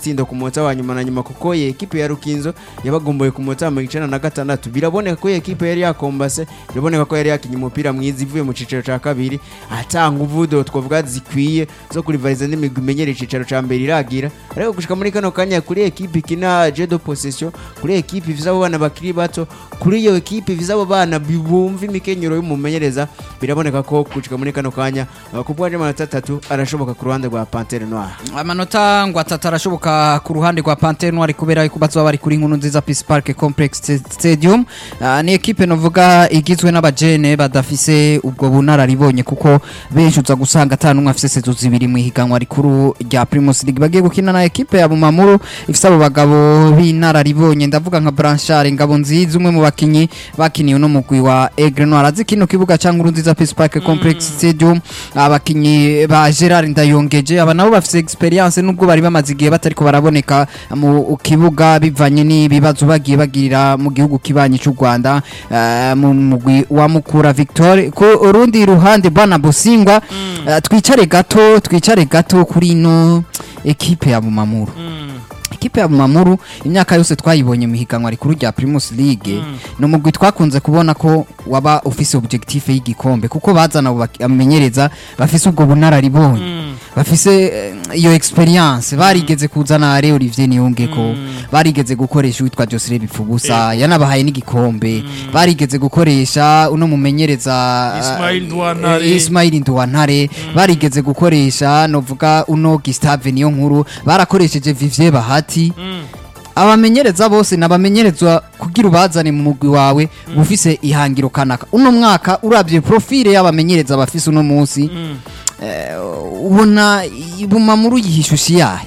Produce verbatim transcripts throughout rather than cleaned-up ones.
igitsindo ku munota wa nyuma na nyuma kuko ye ekipe ya Rukinzo yabagomboye ku munota wa mirongo icenda na gatandatu biraboneka ko ekipe yari yakombase biraboneka ko yari yakinye umupira mwiza ivuye mu cicaro ca kabiri atanga uvudo twavuga zikwiye zo kurivariza n'imigwi imenyereye icicaro ca mbere iragira ariko gushika muri kano kanya kuri ekipe ikina jeu de possession kuri ekipe ivisa abo bana bakiri bato kuri iyo ekipe ivisa abo bana bibumva imikenyero y'umumenyereza biraboneka ko gushika muri kano kanya kubwaje amanota atatu arashoboka ku ruhande rwa Panthère Noire amanota ngo atatu arashoboka ku ruhande rwa Panthère Noire kubera ko bazoba bari kuri Nkuru Nziza Peace Park Complex Stadium uh, ni ekipe novuga igizwe n'abajene badafise ubwo bunararibonye kuko benjuza gusanga atanu umwe afise sezo zibiri mu higanwa rikuru rya Primus League bagiye gukina na ekipe ya Bumamuru ifise abo bagabo binararibonye ndavuga nka Branchard Ngabo Nziza umwe mu bakinyi bakiniye no mugwi wa Aigle Noire azikino kibuga ca Nkuru Nziza Peace Park Complex mm. Stadium abakinyi ba Gerard Ndayongeje aba nabo bafise experience nubwo bari bamaze igihe batari ko baraboneka mu kibuga bivanye n'ibibazo bagiye bagirira mu gihugu kibanyi cy'u Rwanda uh, mu mugwi wa Mukura Victoire ko urundi ruhande bana Bosingwa mm. uh, twicare gato twicare gato kuri no ekipe ya Bumamuru mm. ekipe ya Bumamuru imyaka yose twayibonye mu higanwa rikuru rya Primus League mm. no mugwi twakunze kubona ko waba office objectif y'igikombe kuko bazana bamenyereza bafise ubwo bunararibonye mm. bafise iyo uh, experience barigeze kuzana Are Olivier Niyongeko mm. barigeze gukoresha witwa Josire Bipfubusa yanabahaye n'igikombe mm. barigeze gukoresha uno mumenyereza Ismail Ndwantare uh, Ismail Ndwantare mm. barigeze gukoresha novuga uno Gustave Niyonkuru barakoresheje Vivier Bahati mm. abamenyereza bose nabamenyerezwa kugira ubazane mu mugwi wawe mm. ufise ihangiro kanaka uno mwaka uravye profile y'abamenyereza bafise uno munsi mm. uh, ubona Bumamuru yihishushi yahe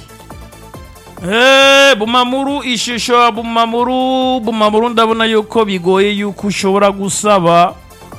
Eh Bumamuru ishusho Bumamuru Bumamuru ndabona yuko bigoye yuko ushobora gusaba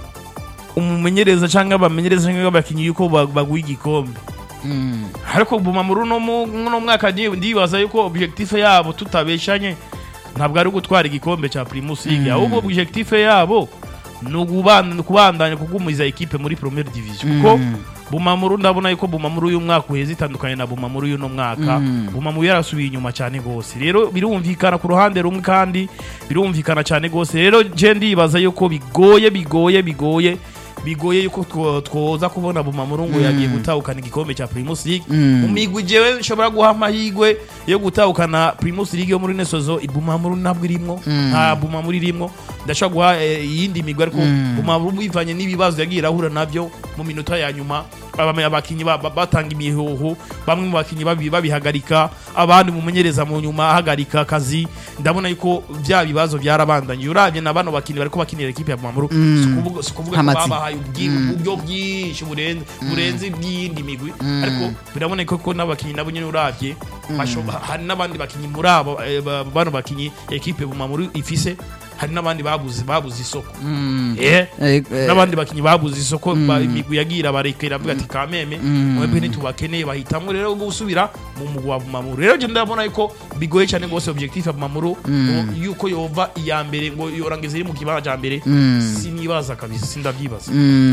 umumenyereza cyangwa abamenyereza cyangwa abakinyi yuko baguha igikombe mm. ariko Bumamuru no no mwaka ndibaza yuko objectif yabo tutabeshanye ntabwo ari gutwara igikombe ca Primus League ahubwo mm. objectif yabo no kubandanya kugumiza equipe muri première division kuko mm. Bumamuru ndabona yuko Bumamuru uyu mwaka uheze itandukanye na Bumamuru uyu no mwaka mm. Bumamuru yarasubiye inyuma cyane gose rero birumvikana ku ruhande rumwe kandi birumvikana cyane gose rero je ndibaza yuko bigoye bigoye bigoye bigoye yuko twoza kubona Bumamuru ngo yagiye gutahukana igikombe ca Primus League umigwi jewe nshobora guha amahigwe yo gutahukana Primus League yo muri nesozo Bumamuru ntabwo irimo nta Bumamuru irimo ndashobora guha yindi migwi ariko Bumamuru bivanye n'ibibazo yagiye rahura navyo mu minota ya nyuma abakinyi batanga imihoho bamwe mu bakinyi babihagarika abandi mumenyereza mu nyuma ahagarika kazi ndabona yuko bya bibazo byarabandanye uravye nabano bakinyi bariko bakinira equipe ya Bumamuru sukuvuga ko babahaye ubwo bwinshi burenze burenze byindi migwi ariko biraboneka ko n'abakinyi nabo nyene uravye hari n'abandi bakinyi muri abo bano bakinyi equipe Bumamuru ifise hari n'abandi babuze babuze isoko eh n'abandi bakinyi babuze isoko imigwi yagira barekera avuga ati kameme mwebwe nitubakeneye bahitamwe rero gusubira mu mugwa wa Bumamuru rero je ndabona yuko bigoye cyane gose objectif ya Bumamuru yuko yova iya mbere ngo yorangize iri mu kibara cya mbere sinibaza kabisa sindavyibaza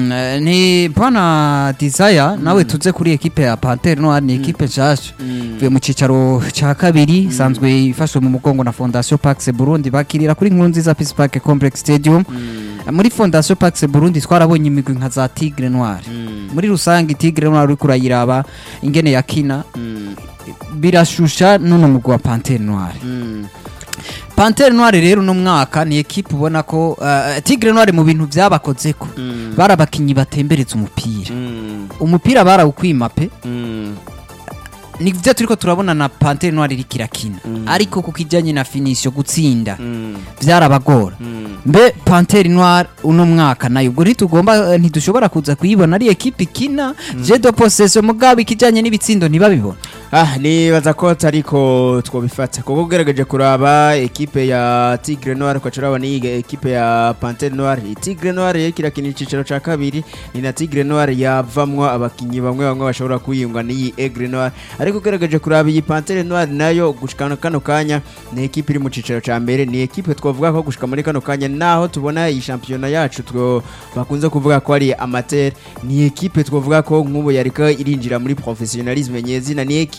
ni bwana Desire nawe tuze kuri equipe ya Panthère Noire ni equipe nshasha vuye mu cicaro ca kabiri sanzwe ifashwe mu mugongo na Fondation Pax Burundi bakirira kuri Nkuru Nziza Peace Park Complex Stadium mm. muri Fondation Pax Burundi twarabonye imigwi nka za Tigre Noire mm. muri rusangi Tigre Noire uri kurayiraba ingene yakina mm. birashusha none mugwi wa Panthère Noire mm. Panthère Noire rero no mwaka ni equipe ubona ko uh, Tigre Noire mu bintu byabakozeko mm. barabakinyi batembereza umupira mm. umupira barawukwima pe mm. ni vyo turiko turabona na Panthère Noire rikirakina mm. ariko kukijanye na finition gutsinda mm. vyarabagora mm. mbe Panthère Noire uno mwaka nayo ubwo ntitugomba ntidushobora kuza kuyibona ari equipe ikina mm. je de possession mugabe kijanye n'ibitsindo ntibabibona ah ni baza ko ariko twobifata kuko ugerageje kuraba equipe ya Tigre Noire ko turabona iyi equipe ya Panthère Noire Tigre Noire yekirakina icicaro ca kabiri ni na Tigre Noire yavamwa abakinyi bamwe bamwe bashobora kuyingwa ni Aigle Noire ariko ugerageje kuraba iyi Panthère Noire nayo gushikana kano kanya ni equipe iri mu cicaro ca mbere ni equipe twavuga ko gushika muri kano kanya naho tubona iyi championnat yacu two bakunze kuvuga ko ari amateur ni equipe twavuga ko nk'ubu yariko irinjira muri professionnalisme nyezina ni equipe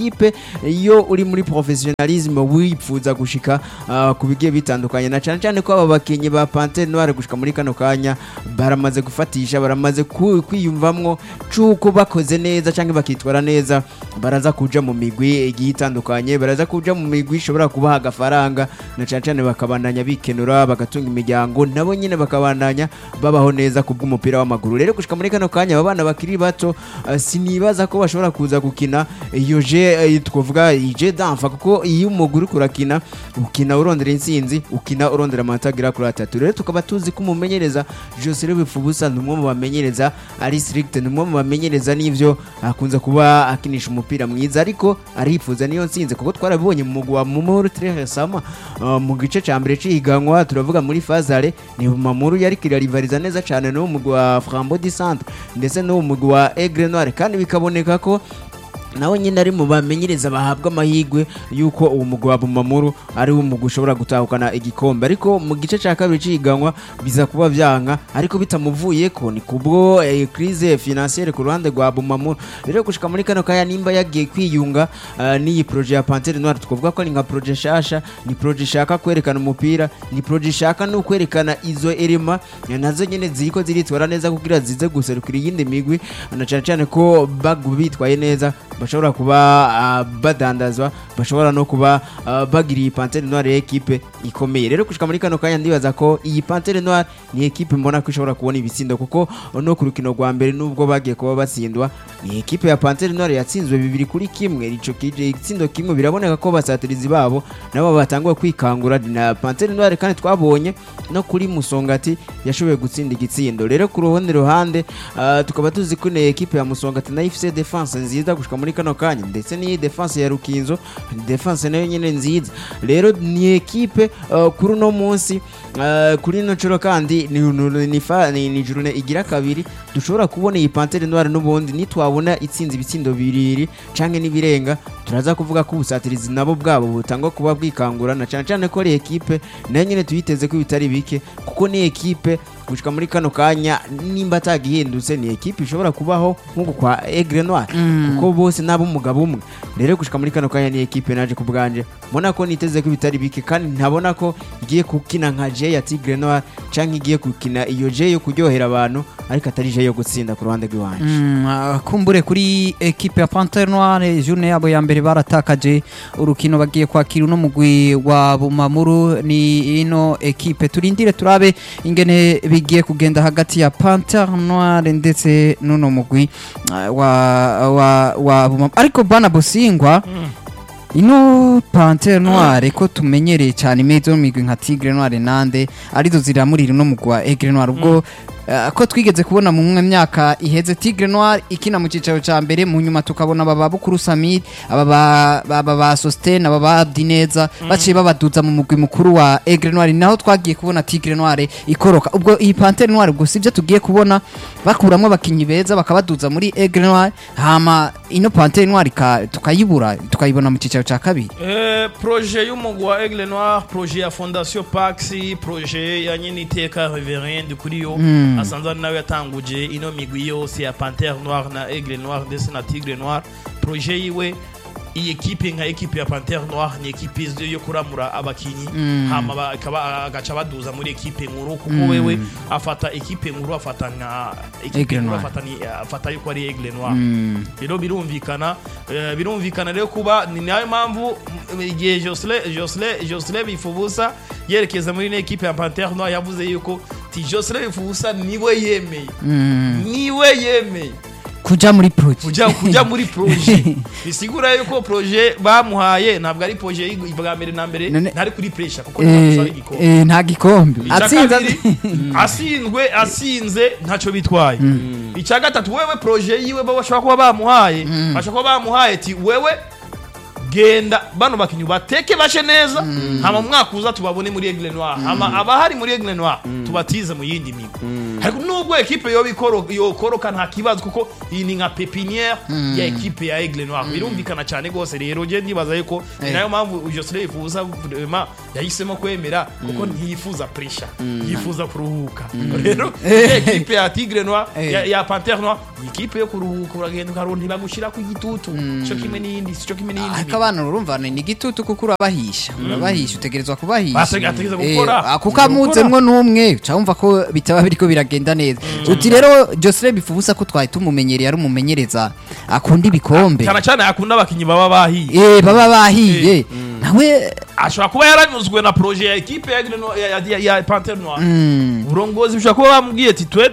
ekipe iyo uri muri professionalisme wipfuza gushika uh, ku bigiye bitandukanye na cyane cyane ko aba bakinyi ba Panthère Noire gushika muri kano kanya baramaze gufatisha baramaze kwiyumvamwo cuko bakoze neza cyangwa bakitwara neza baraza kuja mu migwi igiye itandukanye baraza kuja mu migwi ishobora kubaha agafaranga na cyane cyane bakabandanya bikenura bagatunga imiryango nabo nyine bakabandanya babaho neza kubw'umupira w'amaguru rero gushika muri kano kanya abana bakiri bato uh, sinibaza ko bashobora kuza gukina iyo je uh, twovuga ije danfa kuko iyo umuguru kurakina ukina urondera insinzi ukina urondera amatagira kuri atatu rero tukaba tuzi ko umumenyereza Joseph Bifubusa numwe mu bamenyereza ari strict numwe mu bamenyereza n'ivyo akunze kuba akinisha umupira mwiza ariko arifuza niyo nsinzi kuko twarabibonye mu mugwa mu Mahoro Très Sama uh, mu gice ca mbere cihiganwa turavuga muri Fazare ni Mamuru yari kirarivariza neza cyane no mu mugwa Frambo du Centre ndetse no mu mugwa Aigle Noir kandi bikaboneka ko nawe nyine ari mu bamenyereza bahabwa amahigwe yuko uwo mugwi wa Bumamuru ari wo mugwi ushobora gutahukana igikombe ariko mu gice cya kabiri ciganwa biza kuba vyanka ariko bitamuvuye ko ni kubwo eh, crise financière ku ruhande rwa Bumamuru rero gushika muri kano kaya nimba yagiye kwiyunga uh, n'iyi projet ya Panthère Noire tukavuga ko ni nka projet shasha ni projet shaka kwerekana umupira ni projet shaka no kwerekana izo elema nazo nyene ziko ziritwara neza kugira zize guserukira yindi migwi na cyane cyane ko bagu bitwaye neza bashobora kuba uh, badandazwa bashobora no kuba uh, bagiriye Panthère Noire equipe ikomeye rero kushika muri kano kanya ndibaza ko iyi Panthère Noire ni equipe mbona ko ishobora kubona ibitsindo kuko no ku rukino rwa mbere nubwo bagiye kuba batsindwa ni equipe ya Panthère Noire yatsinzwe bibiri kuri kimwe ico kije itsindo kimwe biraboneka ko basatirizi babo nabo batanguye kwikangura na Panthère Noire kandi twabonye no kuri Musongati yashoboye gutsinda igitsindo rero ku ruhande ruhande uh, tukaba tuzi ko ne equipe ya Musongati na ifise defense nziza gushika muri kano kanya ndetse ni defense ya Rukinzo defense nayo nyene nziza rero ni equipe uh, kuri no munsi uh, kuri no coro kandi ni ni, ni, ni jurune igira kabiri dushobora kubona iyi Panthère Noire n'ubundi nitwabona itsinzi ibitsindo biriri canke nibirenga turaza kuvuga ko ubusatirizi nabo bwabo butangwa kuba bwikangura na cyane cyane ko ari equipe nayo nyene tuyiteze ko bitari bike kuko ni equipe gushika muri kano kanya nimba tagihindutse ni equipe ishobora kubaho nkuko kwa Aigle Noire mm. kuko bose nabo umugabo umwe rero gushika muri kano kanya ni equipe naje kubwanje mbona ko niteze ko bitari bike kandi ntabona ko igiye kukina nka J ya Aigle Noire canke igiye kukina iyo J yo kuryohera abantu ariko atari J yo gutsinda ku ruhande rw'iwanje mm, uh, kumbure kuri equipe ya Panthère Noire journée yabo ya mbere baratakaje urukino bagiye kwakira no mugwi wa Bumamuru ni ino equipe turindire turabe ingene bigiye kugenda hagati ya Panthère Noire ndetse nuno mugwi uh, wa wa wa Bumamuru ariko bana Bosingwa mm. ino Panthère Noire ko tumenyereye cyane mezo migwi nka Tigre Noire nande arizo ziramurira no mugwi wa Aigle Noire ubwo Uh, ko twigeze kubona mu mwe myaka iheze Tigre Noire ikina mu cicaro ca mbere mu nyuma tukabona baba Bukuru Samir aba baba ba Sosten aba ba Abdineza mm. baciye babaduza mu mugwi mukuru wa Aigle Noire naho twagiye kubona Tigre Noire ikoroka ubwo iyi Panthère Noire ubwo sivyo tugiye kubona bakuramwe abakinyi beza bakabaduza muri Aigle Noire hama ino Panthère Noire ka tukayibura tukayibona mu cicaro ca kabiri eh projet y'umugwi wa Aigle Noire projet ya Fondation Paxi projet ya nyine iteka Reverend kuri yo mm. asanzwe nawe yatanguje ino migwi yose ya Panthère Noire na Aigle Noire ndetse na Tigre Noire projet yiwe iyi equipe nka equipe ya Panthère Noire ni equipe yo kuramura abakinyi mm. hama bakaba agaca baduza muri equipe nkuru kuko mm. wewe afata equipe nkuru afata nka equipe nkuru afata ni afata yuko ari Aigle Noire mm. biro birumvikana uh, birumvikana rero kuba ni nayo mpamvu igihe Jocelyn Jocelyn Jocelyn Bifubusa yerekeza muri ne equipe ya Panthère Noire yavuze yuko ti Jocelyn Bifubusa niwe yemeye mm. niwe yemeye kuja muri projet kuja kuja muri projet bisigura yuko projet bamuhaye ntabwo ari projet y'ibwa mbere na mbere ntari kuri pressure kuko ntabwo eh nta gikombe atsinze asinzwe asinze ntaco bitwaye icya gatatu wewe projet yiwe bashaka kuba bamuhaye bashaka kuba bamuhaye ti wewe genda bano bakinyu bateke bashe neza hama mwaka uza tubabone muri Aigle Noire hama abahari muri Aigle Noire tubatize mu yindi migo ariko nubwo ekipe yo bikoro yo koroka nta kibazo kuko iyi ni nka pepinière ya ekipe ya Aigle Noir birumvikana cyane gose rero je ndibaza yuko ni nayo mpamvu Jocelyn yifuza vraiment yahisemo kwemera kuko ntiyifuza pressure yifuza kuruhuka rero ekipe ya Tigre Noir ya, ya Panthère Noir ekipe yo kuruhuka uragenda ukaronti bagushira ku gitutu cyo kimwe n'indi cyo kimwe n'indi akabana urumva ni gitutu kuko urabahisha urabahisha utegerezwa kubahisha bategereza gukora kuko amuzemwo numwe cyumva ko bitaba biriko biragenda neza uti rero Jocelyn bifubusa ko twaye tumumenyereye ari umumenyereza akunda ibikombe cyane cyane akunda abakinyi baba bahiye eh baba bahiye nawe ashobora kuba yaranyuzwe na projet ya ekipe ya ya, ya, ya Panthère Noir urongozi bishobora kuba bamubwiye ati twe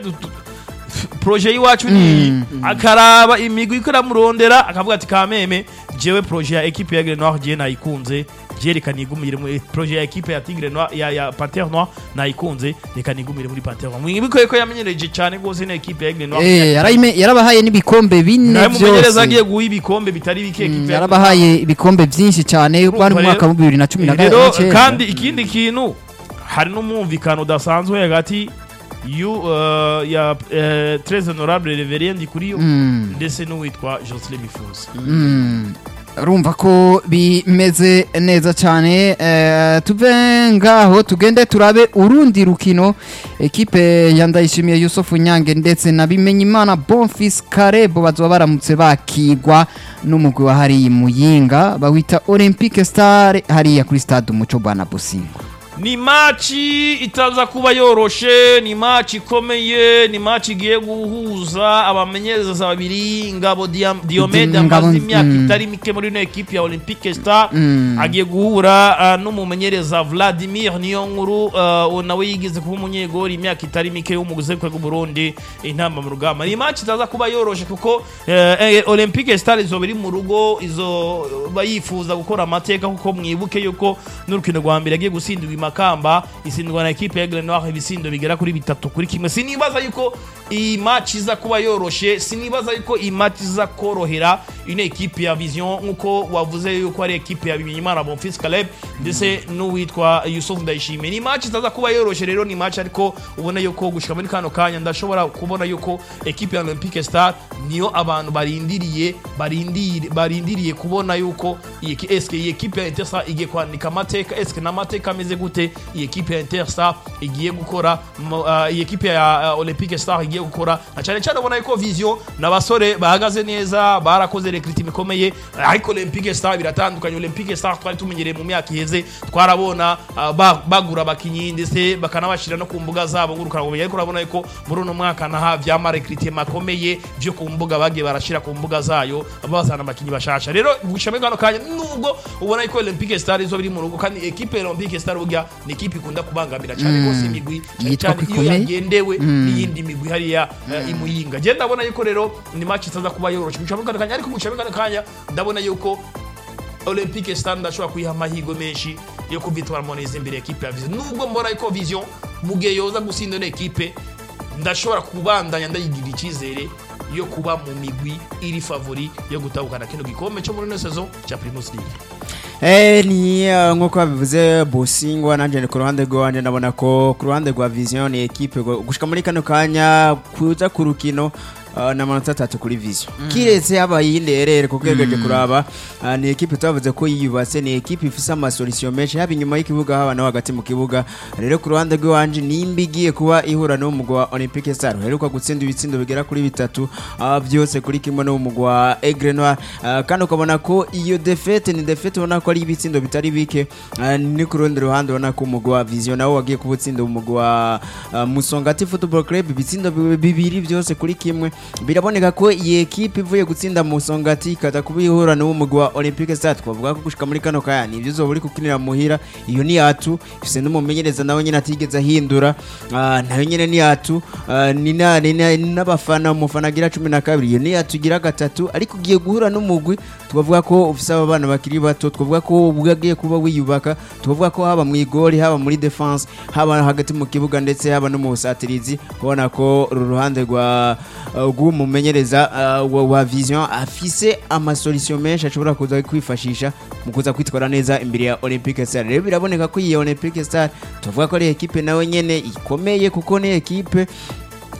projet yiwacu ni akaraba imigwi ikaramurondera akavuga ati kameme jewe projet ya ekipe ya Aigle Noir je nayikunze jereka nigumire mu projet ya ekipe ya Tigre Noir ya ya Panthère Noir nayikunze reka nigumire muri Panthère Noir mwibiko ko yamenyereje cyane gose na ekipe ya Aigle Noir eh yarayime yarabahaye nibikombe bine byose mumenyereza agiye guha ibikombe bitari bike ekipe yarabahaye ibikombe byinshi cyane bari mu mwaka wa bibiri na cumi na gatanu kandi ikindi kintu hari n'umumvikano udasanzwe hagati yu uh, ya uh, très honorable Reverend Kuriyo mm. ndetse n'uwitwa Jocelyn Bifuza mm. Rumva ko bimeze neza cyane uh, tuve ngaho tugende turabe urundi rukino ekipe ya Ndayishimiye Yusuf Nyange ndetse na Bimenyimana Bonfils Karebo bazoba baramutse bakigwa n'umugwi wa hari Muyinga bawita Olympique Star hariya kuri stade Umuco Bwana Busingo. Ni machi itaza kuba yoroshe, ni machi ikomeye, ni machi igiye guhuza abamenyereza babiri Ngabo Diomede amaze imyaka itari mike muri no equipe ya Olympique Star mm. agiye guhura uh, n'umumenyereza Vladimir Niyonkuru uh, nawe yigize kuba umunyegori imyaka itari mike umuguze kwa Burundi intamba mu rugamba. Ni machi itaza kuba yoroshe kuko uh, Olympique Star izo biri mu rugo izo bayifuza gukora amateka kuko mwibuke yuko n'urukino rwa mbere agiye gusindwa Makamba isindwa na equipe ya Aigle Noir ibisindo bigera kuri bitatu kuri kimwe. Sinibaza yuko iyi match iza kuba yoroshe, sinibaza yuko iyi match iza korohera une equipe ya Vision nkuko wavuze yuko ari equipe ya Bimenyimana Bonfils Caleb ndetse n'uwitwa Yusuf Ndayishimiye. Ni match izaza kuba yoroshe rero, ni match ariko ubona yuko gushika muri kano kanya ndashobora kubona yuko equipe ya Olympique Star niyo abantu barindiriye barindiriye barindiriye kubona yuko iyi eske iyi equipe ya Interstar igiye kwandika amateka, eske na mateka ameze gute iyi equipe ya Interstar igiye gukora, iyi equipe ya Olympique Star igiye gukora, cyane cyane ubona yuko Vision n'abasore bahagaze neza barakoze recruitment ikomeye, ariko Olympique Star biratandukanye. Olympique Star twari tumenyereye mu myaka iheze twarabona bagura abakinyi ndetse bakanabashira no ku mbuga zabo ngurukana ubumenyi, ariko urabona yuko muri uno mwaka naha vyama recruitment makomeye byo ku mbuga bagiye barashira ku mbuga zayo bazana abakinyi bashasha. Rero gushame gano kanya nubwo ubona yuko Olympique Star izo biri mu rugo, kandi equipe ya Olympique Star burya ni equipe ikunda kubangamira cyane gose imigwi cyane iyo yagendewe n'iyindi migwi hariya imuyinga. Je ndabona yuko rero ni match itaza kuba yoroshe gushame gano kanya, ariko gushame gano kanya ndabona yuko Olympique Star ndashobora kuyiha amahigo menshi yo kuvitwara moneze imbere equipe ya Vision. Nubwo mbona yuko Vision mugiye yoza gusinda ne equipe ndashobora kubandanya ndayigira ikizere yo kuba mu migwi iri favori yo gutahukana kino gikombe cyo muri saison cha Primus League. Eh ni nkuko babivuze Bosingwa nanje ku ruhande rwanje ndabona ko ku ruhande rwa Vision ni equipe gushika muri kano kanya kuza ku rukino Uh, na manota atatu kuri Vision mm. kiretse abayinderere kukegeje mm. kuraba uh, ni equipe twavuze ko yiyubatse, ni equipe ifise ama solution menshi haba inyuma y'ikibuga haba no hagati mu kibuga. Rero ku ruhande rwanje nimbigiye kuba ihura no mugwa wa Olympique Star heruka gutsinda ibitsindo bigera kuri bitatu uh, byose kuri kimwe no mugwa wa Aigle Noir uh, kandi ukabona ko iyo defete ni defete ubona ko ari ibitsindo bitari bike uh, ni ku rundi ruhande ubona ko mugwa wa Vision nawo wagiye kubutsinda umugwa wa uh, Musongati Football Club ibitsindo bibiri byose kuri kimwe. Biraboneka ko iyi equipe ivuye gutsinda Musongati kata kubihura no mugwi wa Olympique Star twavuga ko gushika muri kano kaya ni ivyo buri kukinira muhira. Iyo ni yatu ifise n'umumenyereza nawe nyine atigeze ahindura uh, nayo nyine ni yatu uh, ni na n'abafana umufana gira cumi na kabiri. Iyo ni yatu gira gatatu, ariko ugiye guhura n'umugwi twavuga ko ufise abana bakiri bato, twavuga ko ubwagiye kuba wiyubaka, twavuga ko haba mu igori haba muri defense haba hagati mu kibuga ndetse haba no mu busatirizi. Ubona ko uruhande rwa uh, umumenyereza uh, wa Vision afise ama solution menshi ashobora kuza kwifashisha mu kuza kwitwara neza imbere ya Olympique Star. Rero biraboneka ko iyi Olympique Star tuvuga ko ari equipe nawe nyene ikomeye kuko ni equipe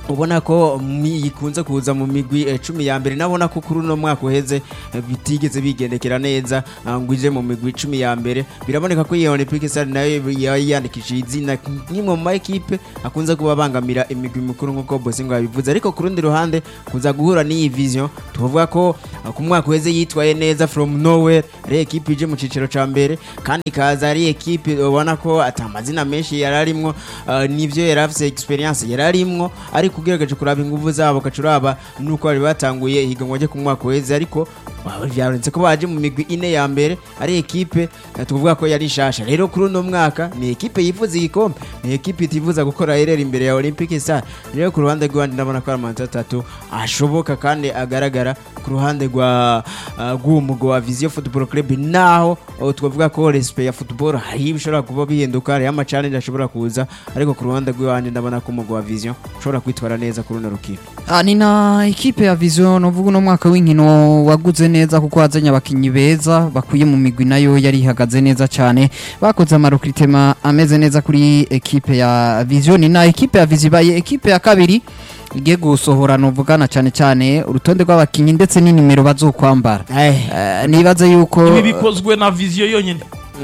ubona ko mi- ikunze kuza mu migwi eh, cumi ya mbere nabona ko kuri uno mwaka uheze eh, bitigeze bigendekera neza ah, ngo ije mu migwi cumi ya mbere biraboneka ko iyo Olympique Stars nayo yari yandikishije izina nk'imwe mu ma equipe akunze kuba bangamira imigwi mikuru nk'uko Bosingo yabivuze ariko ku rundi ruhande kuza guhura n'iyi vision tuvuga ko ah, ku mwaka uheze yitwaye neza from nowhere ari equipe ije mu ciciro ca mbere kandi kaza ari equipe ubona ko atamazina menshi yararimwo ah, nivyo yarafise experience yararimwo ariko ugerageje kuraba inguvu zabo kacuraba nuko bari batanguye ihiganwa ryo ku mwaka uheze ariko byaronse ko baje mu migwi ine ya mbere ari equipe eh, tuvuga ko yari shasha rero kuri uno mwaka ni equipe yifuza igikombe ni equipe itifuza gukora erera imbere ya Olympique Stars rero ku ruhande rw'abandi ndabona ko amanota atatu ashoboka kandi agaragara ku ruhande rwa ah, rw'umugo wa Vision Football Club naho oh, twavuga ko respect ya football hari bishobora kuba bihinduka hari ama challenge ashobora kuza ariko ku ruhande rw'abandi ndabona ko umugo wa Vision ushobora kwitwara neza kuri runo rukino. Ah, ni na ekipe ya Vision novuga no mwaka w'inkino waguze neza kuko wazanye abakinyi beza bakuye mu migwi nayo yari ihagaze neza cyane bakoze amarokritema ameze neza kuri ekipe ya Vision ni na ekipe ya Vision baye ekipe ya kabiri igiye gusohora novugana cyane cyane urutonde rw'abakinyi ndetse n'inimero bazokwambara uh, nibaza yuko ibi bikozwe na Vision yonyene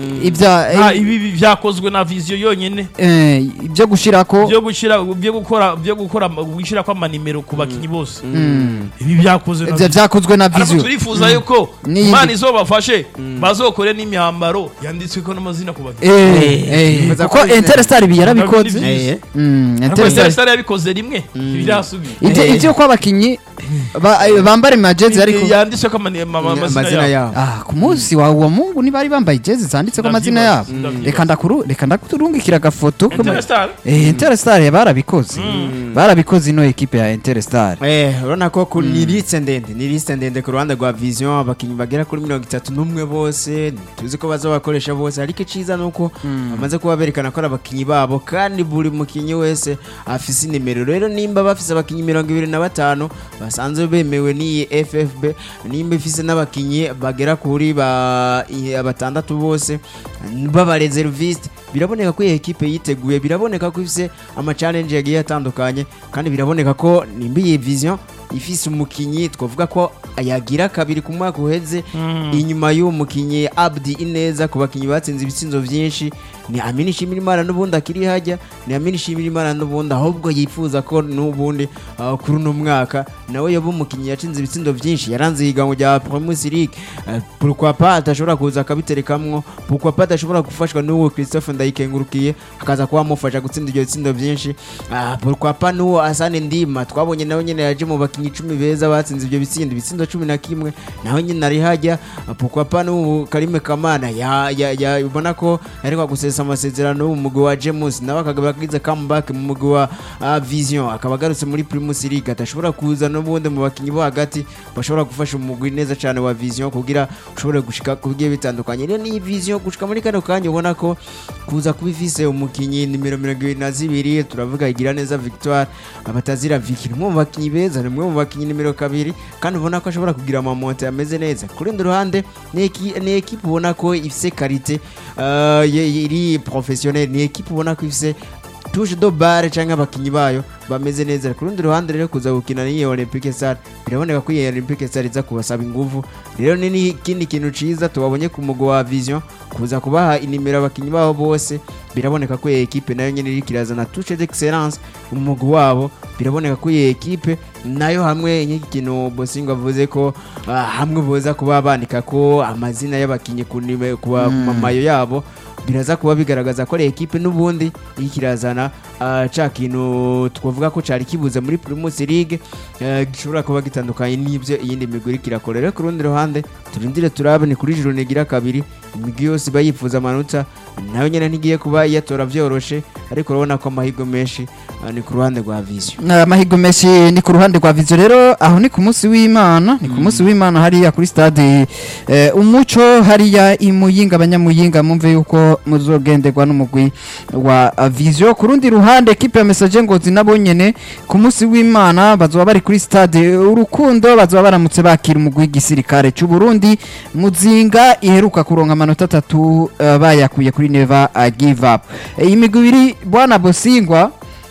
ibya ah ibi byakozwe na Vision yonyene eh ibyo gushirako byo gushira byo gukora byo gukora gushira kwa manimero ku bakinyi bose ibi byakozwe na ibyo byakozwe na Vision Vision turifuza yuko Ni- Imana izobafashe bazokore n'imyambaro yanditswe ko n'amazina ku bakinyi eh eh Baza kuko ko- Interstar bi yarabikoze Eh, mm Interstar Interstar yabikoze rimwe birasubiye ibyo ibyo kwa bakinyi ba- eh, bambare majezi ariko yanditswe ko amani- ama- amazina amazina yabo yabo ah ku munsi wa wa Mungu ni bari bambaye jezi zanditse ko amazina yabo Ndavyibaza. reka ndakuru reka ndakurungikira agafoto ko- Interstar eh Interstar barabikoze barabikoze ino ekipe ya Interstar Eh, urabona ko ku- ni liste ndende ni liste ndende ku ruhande rwa Vision abakinyi bagera kuri mirongo itatu n'umwe bose tuzi ko bazabakoresha bose ariko iciza nuko bamaze kuba berekana ko ari abakinyi babo kandi buri mukinyi wese afise inimero rero nimba bafise abakinyi mirongo ibiri na batanu basanzwe bemewe n'iyi F F B nimba ifise n'abakinyi bagera kuri ba i- batandatu bose baba reserviste biraboneka ko iyi ekipe yiteguye biraboneka ko ifise ama challenge yagiye atandukanye kandi biraboneka ko nimba iyi Vision ifise umukinyi twavuga ko yagira kabiri ku mwaka uheze inyuma y'uwo mukinyi Abdi Ineza ku bakinyi batsinze ibitsinzo vyinshi ni Amini Shimirimana n'ubundi akiri hajya ni Amini Shimirimana n'ubundi ahubwo yifuza ko n'ubundi uh, kuri uno mwaka nawe yoba umukinyi yatsinze ibitsindo vyinshi yaranze ihiganwa rya Premier League uh, pourquoi pas atashobora kuza akabiterekamwo pourquoi pas atashobora gufashwa n'uwo Christophe Ndayikengurukiye akaza kuba amufasha gutsinda ibyo bitsindo vyinshi uh, pourquoi pas n'uwo Asane Ndima twabonye nawe nyene yaje mu bakinyi icumi beza batsinze ibyo bitsindo bitsindo cumi na kimwe naho nyine ari hajya uh, pourquoi pas n'uwo Karime Kamana ya ya, ya ubona ko ariko gusesa amasezerano mu mugwi wa James nawe akagabagiza comeback mu mugwi wa uh, Vision akaba agarutse muri Premier League atashobora kuza n'ubundi mu bakinyi bo hagati bashobora gufasha umugwi neza cyane wa Vision kugira ushobore gushika kugiye bitandukanye rero ni Vision gushika muri kano kanya ubona ko kuza kubifise umukinyi nimero mirongo ibiri na zibiri turavuga igira neza Victoire abatazira Vicky mu bakinyi beza ni mu bakinyi nimero kabiri kandi ubona ko ashobora kugira amamonte ameze neza kuri ndo ruhande ni eki- ni equipe ubona ko ifise qualité uh, iri professionnel ni equipe ubona ko ifise touche do bare cyangwa abakinyi bayo bameze neza ku rundi ruhande rero kuza gukina n'iyi Olympique Stars biraboneka ko iyi Olympique Stars iza kubasaba ingufu rero ni n'ikindi kintu ciza tubabonye ku mugo wa Vision kuza kubaha inimero abakinyi babo bose biraboneka ko iyi equipe nayo nyene iri kirazana touche d'excellence mu mugo wabo biraboneka ko iyi equipe nayo hamwe nk'ikintu Bosingo avuze ko ah, hamwe boza kuba bandika ko amazina y'abakinyi ku nime ku mamayo yabo biraza kuba bigaragaza ko ari equipe n'ubundi ikirazana uh, ca kintu twavuga ko cari kibuze muri Premier League uh, gishobora kuba gitandukanye n'ibyo iyindi migwi kirakora rero ku rundi ruhande turindire turabe ni kuri juru negira kabiri imigwi yose bayifuza amanota nayo nyene ntigiye kuba yatora vyoroshe ariko urabona ko amahirwe menshi uh, ni ku ruhande rwa Vision amahirwe menshi ni ku ruhande rwa Vision rero aho ni ku munsi w'Imana ni ku munsi w'Imana hariya kuri stade eh, umuco hariya imuyinga abanyamuyinga mumve yuko muzogenderwa n'umugwi wa uh, Vision ku rundi ruhande equipe ya Message Ngozi nabo nyene ku munsi w'Imana bazoba bari kuri stade urukundo bazoba baramutse bakira umugwi w'igisirikare cy'u Burundi muzinga iheruka kuronka amanota atatu uh, bayakuye kuri Never uh, Give Up iyi migwi ibiri bwana Bosingwa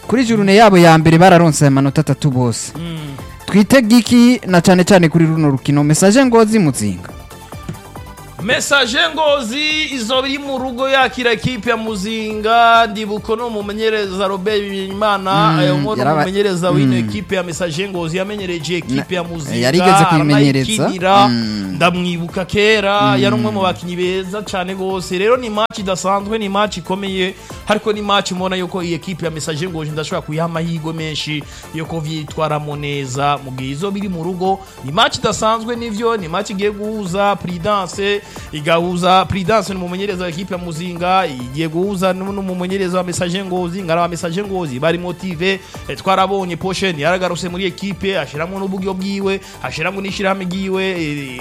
kuri journée yabo ya mbere bararonse amanota atatu bose twitega iki na cyane cyane kuri runo rukino message Ngozi Muzinga Message Ngozi izo biri mu rugo yakira equipe ya Muzinga ndibuko no mumenyereza Robert Bimenyimana ayo ngo no mumenyereza wino equipe ya Message Ngozi yamenyereje equipe ya Muzinga yarigeze kwimenyereza ndamwibuka kera yari umwe mu bakinyi beza cyane gose rero ni match idasanzwe ni match ikomeye hariko ni match mubona yuko iyi equipe ya Message Ngozi ndashobora kuyama higo menshi yuko vyitwaramo neza mu gizo biri mu rugo ni match idasanzwe nivyo ni match igiye guhuza Prudence igahuza Prudence n'umumenyereza wa equipe ya Muzinga igiye guhuza n'umumenyereza wa Message Ngozi ngara wa Message Ngozi bari motive twarabonye Potion yaragaruse muri equipe ashiramo n'ubugyo bwiwe ashiramo n'ishirame giwe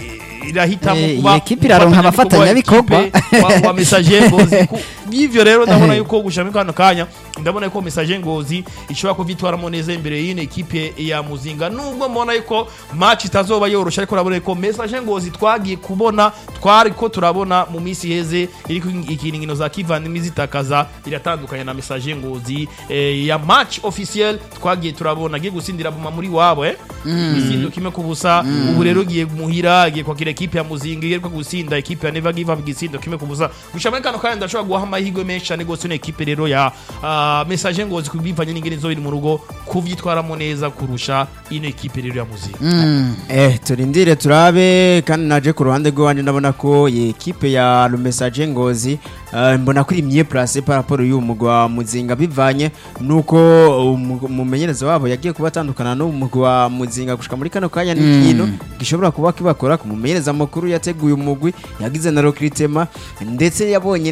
irahitamo kuba equipe iraronka abafatanya bikorwa wa Message Ngozi bivyo rero ndabona yuko gushamika kano kanya ndabona yuko Message Ngozi ishobora kuvitwaramo neza imbere y'ine equipe ya Muzinga nubwo mbona yuko match itazoba yorosha ariko urabona yuko Message Ngozi twagiye kubona twariko turabona mu misi heze iriko ikiningino za kivandimwe zitakaza iratandukanye na Message Ngozi eh, ya match officiel twagiye turabona giye gusindira buma muri wabo eh isindo kimwe kubusa ubu rero giye muhira giye kwakira equipe ya Muzinga giye gusinda equipe ya Never Give Up gisindo kimwe kubusa gushamika kano kanya ndashobora guha amahirwe menshi cyane gose n'equipe rero ya uh, Message Ngozi kubivanye n'ingene zo biri mu rugo kuvyitwaramo neza kurusha ino equipe rero ya Muzinga mm. eh turindire turabe kandi naje ku ruhande rw'abandi ndabona ko ye equipe ya Message Ngozi uh, mbona kuri mieux place par rapport y'umugwa Muzinga bivanye nuko umumenyereza wabo yagiye kubatandukana no umugwa Muzinga gushika muri kano kanya n'ikintu gishobora kuba kibakora ku mumenyereza makuru yateguye umugwi yagize na recruitment ndetse yabonye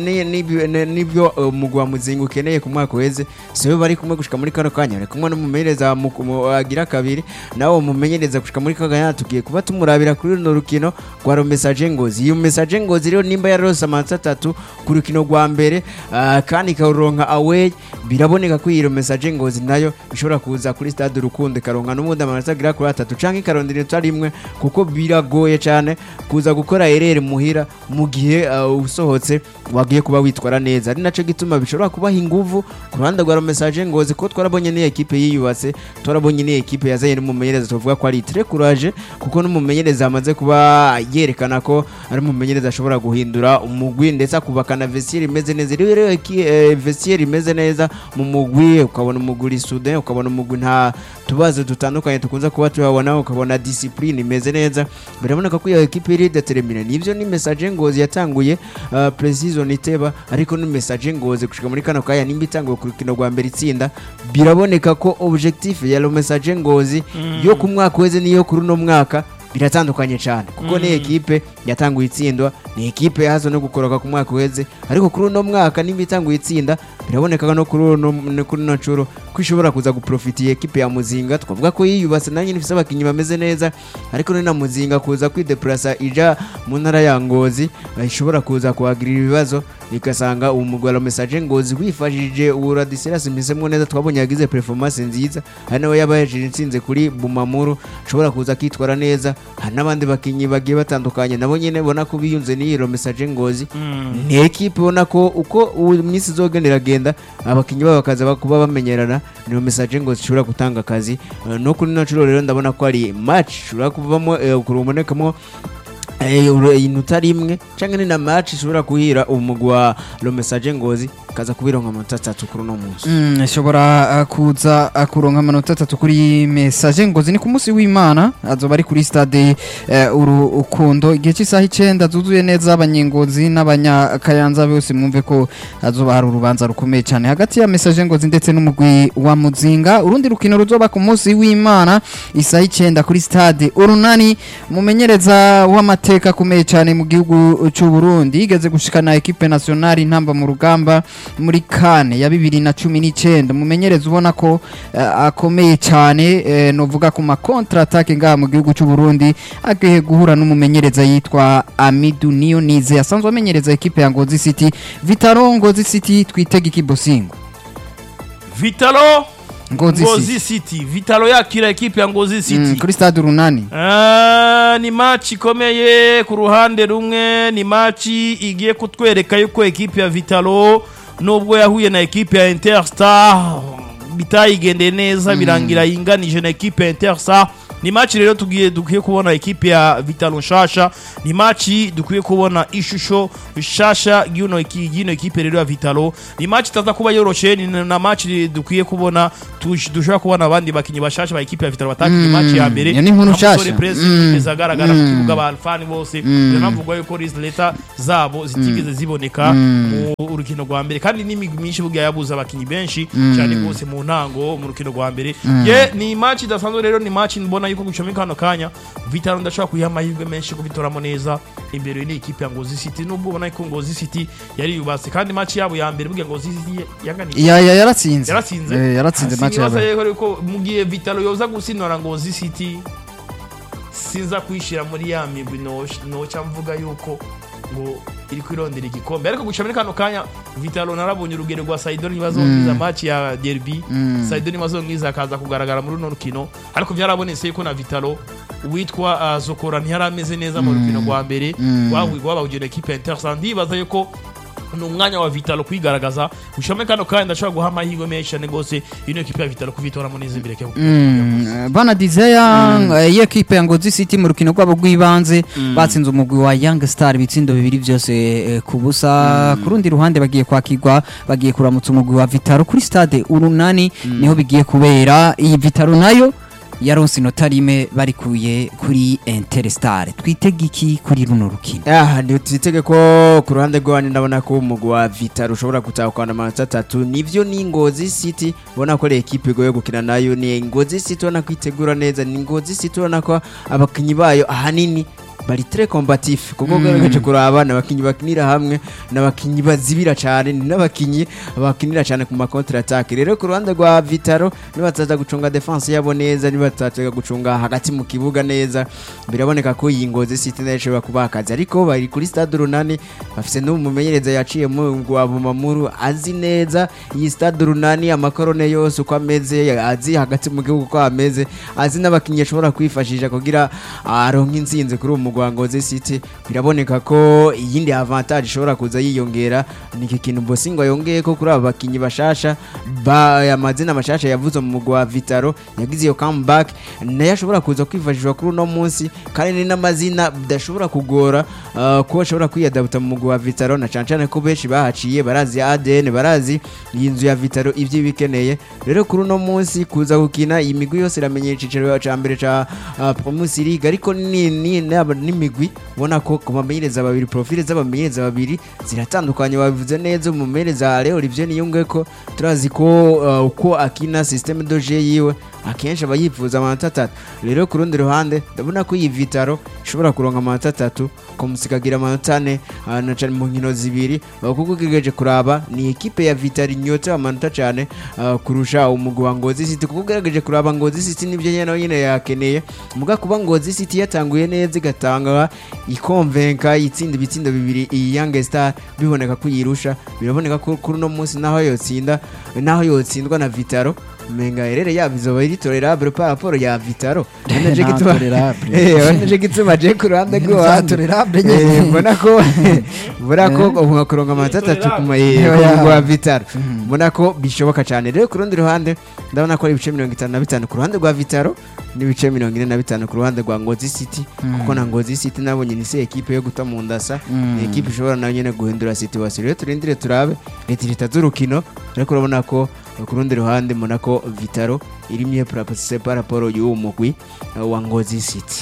nibyo umugwa Muzinga ukeneye ku mwaka weze so bari kumwe gushika muri kano kanya ari kumwe n'umumenyereza agira kabiri nawo umumenyereza gushika muri kano kanya tugiye kuba tumurabira kuri no rukino rwa Message Ngozi iyo Message Ngozi rero nimba yarose amanota atatu ku rukino rwa mbere uh, kandi karonka away biraboneka ko iyo Message Ngozi nayo ishobora kuza kuri stade Rukundo karonka n'umundi amanota agira kuri atatu canke karondera itari imwe kuko biragoye cyane kuza gukora erere muhira mu gihe uh, usohotse wagiye kuba witwara neza ari naco gituma bishobora kubaha inguvu ku ruhande rwa Message Ngozi ko twarabonye ni equipe yiyubatse twarabonye ni equipe yazaye n'umumenyereza tuvuga ko ari très courage kuko n'umumenyereza amaze kuba yerekana ko ari umumenyereza ashobora guhindura umugwi ndetse akubakana vestiaire imeze neza rero eh, vestiaire imeze neza mu mugwi ukabona umuguri soudain ukabona umugwi nta tubazo dutandukanye tukunza kuba tubabona ukabona discipline imeze neza biraboneka ko iyo equipe iri determine nivyo ni Message Ngozi yatanguye uh, precision iteba ariko ni Message Ngozi gushika muri kano kaya nimba itanguye ku rukino rwa mbere itsinda biraboneka ko objectif ya Message Ngozi mm. yo ku mwaka weze niyo kuri no mwaka biratandukanye cyane kuko mm. ni equipe yatanguye itsindwa ni equipe yazo no gukoroka ku mwaka weze ariko kuri no mwaka nimba itanguye itsinda biraboneka no kuri no kuri no curo kwishobora kuza guprofitiye equipe ya Muzinga twavuga ko yiyubatse nanyi nifise abakinyi bameze neza ariko ni na Muzinga kuza kwideplacer ija mu ntara ya Ngozi ishobora kuza kuhagirira ibibazo ikasanga umugwara Message Ngozi wifashije uradisiras imizemwe neza twabonye yagize performance nziza hari nawe yabaje intsinze kuri Bumamuru ashobora kuza kitwara neza hari nabandi bakinyi bagiye batandukanye nabo nyene bona ko biyunze ni Message Ngozi mm. ni equipe bona ko uko imisi zogenera genda abakinyi babo bakaza kuba bamenyerana ni Message Ngozi ishobora gutanga akazi uh, no kuri naco rero ndabona ko ari match ishobora kuvamo uh, kurubonekamo inota rimwe canke ni na match ishobora kuhira umugwa Message Ngozi kaza kubironka amanota atatu kuri no munsi mm ishobora uh, kuza uh, kuronka amanota atatu kuri Message Ngozi ni ku munsi w'Imana azoba ari kuri stade uh, Urukundo igihe cy'isaha icenda zuzuye neza abanyengozi n'abanyakayanza bose mwumve ko azoba hari urubanza rukomeye cyane hagati ya Message Ngozi ndetse n'umugwi wa Muzinga urundi rukino ruzoba ku munsi w'Imana isaha icenda kuri stade Urunani mumenyereza wa teka kumeye cyane mu gihugu cy'u Burundi igeze gushikana equipe nationale intamba mu rugamba muri kane ya bibiri na cumi n'icenda mumenyereza ubona ko uh, akomeye cyane uh, novuga ku ma contre attaque ngaha mu gihugu cy'u Burundi agiye guhura n'umumenyereza yitwa Amidou Nionize asanzwe amenyereza equipe ya Ngozi City Vitalo Ngozi City twitega ikibosingo Vitalo Ngozi, Ngozi City. City Vitalo yakira equipe ya Ngozi City mm, kuri stade Urunani ah ni match ikomeye ku ruhande rumwe ni match igiye kutwereka yuko equipe ya Vitalo nubwo yahuye na equipe ya Interstar bitayigendeye neza birangira yinganije na equipe Intersa. Ni match rero tugiye dukwiye kubona equipe ya Vitalo nshasha, ni match dukwiye kubona ishusho nshasha y'ino y'ino equipe rero ya Vitalo. Ni match itaza kuba yoroshe, ni na match dukwiye kubona dushobora kubona abandi bakinyi bashasha ba equipe ya Vitalo bataki match ya mbere. Ni nkuru nshasha bizagaragara mu kibuga abafani bose banavuga yuko leta zabo zitigeze ziboneka mu urukino rwa mbere, kandi n'imigwi myinshi bugiye yabuza abakinyi benshi cyane bose mu ntango mu rukino rwa mbere. Ye ni match idasanzwe rero, ni match mbona yuko gucomeka hano kanya Vitalo ndashaka kuyiha amahirwe menshi kubitoramo neza imbere ni equipe ya Ngozi City, nubwo ubona ko Ngozi City yari yubatse kandi match yabo ya mbere bugiye Ngozi City yaganije ya ya yaratsinze yaratsinze eh yaratsinze match yabo yuko mugiye Vitalo yoza gusinora Ngozi City sinza kwishira muri ya migwi no no cyamvuga yuko ngo iri kwirondera igikombe, ariko gucamira kano kanya Vitalo narabonye urugero rwa Saidon nibazongiza mm. match ya derby mm. Saidon nibazongiza akaza kugaragara muri runo rukino, ariko byarabonetse ko na Vitalo witwa uh, Zokora ntiyarameze neza mu rukino rwa mbere wahwigwa mm. babujye equipe Intersa. Ndibaza yuko n'umwanya wa Vitalo kwigaragaza gushame kano kandi ndashaka guha amahirwe menshi cyane gose ino equipe ya Vitalo kuvitora mu neza imbere cyangwa mm. bana Desire mm. uh, equipe ya Ngozi City mu rukino rwabo rw'ibanze mm. batsinze umugwi wa Young Star bitsindo bibiri byose eh, kubusa mm. kurundi ruhande bagiye kwakirwa bagiye kuramutsa umugwi wa Vitalo kuri stade urunani mm. niho bigiye kubera. Iyi Vitalo nayo yaronse inota rimwe barikuye kuri Interstar. Twitege iki kuri runo rukino? Ah, ndio twitege ko ku ruhande rw'abandi ndabona ko umugwi wa Vitalo ushobora gutahukana amanota atatu. Nivyo ni Ngozi City bona ko equipe goye gukina nayo ni Ngozi City bona kwitegura neza, ni Ngozi City bona ko abakinyi bayo ahanini bari très combatif kuko garaje kuraba nabakinyi bakinira hamwe nabakinyi bazibira cyane, ni nabakinyi bakinira cyane ku ma contre attaque. Rero ku ruhande rwa Vitalo nibatsaza gucunga defense yabo neza, nibatsaza gucunga hagati mu kibuga neza, biraboneka ko iyi Ngozi City nashobora kubakaza, ariko bari kuri stade runani bafise no mumenyereza yaciye mu gwa Bumamuru azi neza iyi stade runani amakorone yose uko ameze, azi hagati mu gihugu ko ameze, azi nabakinyi ashobora kwifashisha kugira aronka insinzi kuri umu Ngozi City. Biraboneka ko iyindi avantage ishobora kuza yiyongera ni ikintu Bosingo yongeye ko kuri abakinyi bashasha ba amazina mashasha yavuze mu mugwa Vitalo yagize yo comeback nayo ashobora kuza kwifashishwa kuri no munsi, kandi ni n'amazina bidashobora kugora uh, ko ashobora kwiyadabuta mu mugwa Vitalo na cancane ko benshi bahaciye barazi A D N barazi yinzu ya Vitalo ivyo bikeneye. Rero kuri no munsi kuza gukina imigwi yose iramenye icicero ca mbere ca uh, Promotion League, ariko ni ni n'imigwi ubona ko kumamenyereza babiri profile z'abamenyereza babiri ziratandukanye. Babivuze neza umumenyereza Leo Olivier Niyunge ko turazi ko uh, uko akina systeme de jeu yiwe akenshi abayifuza amanota atatu. Rero ku rundi ruhande ndabona ko iyi Vitalo ishobora kuronka amanota atatu komusikagira amanota ane uh, na cyane mu nkino zibiri kuko kigeje kuraba ni equipe ya Vitalo inyota amanota cyane uh, kurusha umugwi wa Ngozi City, kuko gerageje kuraba Ngozi City nibyo nyene nyene yakeneye muga kuba Ngozi City yatanguye neza igatanga ikonvenka itsinda bitsindo bibiri iyi Young Star biboneka ko yirusha. Biraboneka ko kuri no munsi naho yotsinda naho yotsindwa na Vitalo menga erere yabizo bari tolerable par rapport ya Vitalo anaje gituma eh anaje gituma je ku ruhande rwo tolerable eh mbona ko mbona ko umukoronga amatatu kuma ya Vitalo mbona ko bishoboka cyane. Rero ku rundi ruhande ndabona ko ari ibice mirongo itanu na bitanu ku ruhande rwa Vitalo n'ibice mirongo ine na bitanu ku ruhande rwa Ngozi City, kuko na Ngozi City nabonye ni se equipe yo gutamundasa ni equipe ishobora nayo nyene guhindura situation. Rero turindire turabe leta itazurukino, ariko urabona ko ku rundi ruhande mbona ko Vitalo iri miye propose par rapport y'uwo mugwi wa Ngozi City.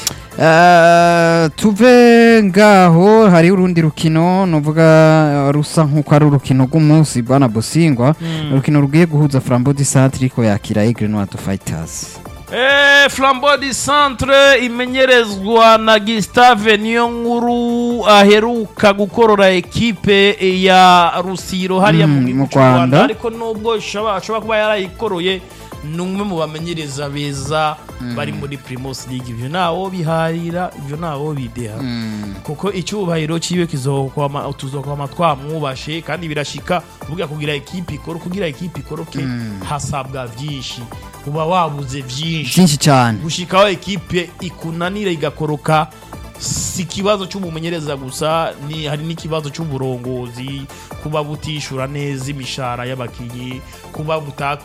Uh, tuve ngaho hari urundi rukino novuga rusa nkuko ari urukino rw'umunsi bwana Bosingwa mm. urukino rugiye guhuza Flambeau du Centre ko yakira Aigle Noir Fighters. Eh, Flambeau du Centre imenyerezwa na Gustave Niyonkuru aheruka gukorora equipe ya Rusiro hariya mm, mu Rwanda, ariko nubwo shaba shaba kuba yarayikoroye numwe mu bamenyereza beza mm. bari muri Primus League. Ivyo nawo biharira, ivyo nawo bideha mm. kuko icyubahiro ciwe kizokwa utuzokwa twamwubashe, kandi birashika kuvuga kugira equipe ikoro kugira equipe ikoroke mm. hasabwa vyinshi, uba wabuze vyinshi byinshi cyane gushikaho equipe ikunanira igakoroka si kibazo cy'umumenyereza gusa, ni hari n'ikibazo cy'uburongozi, kuba butishura neza imishara y'abakinyi, kuba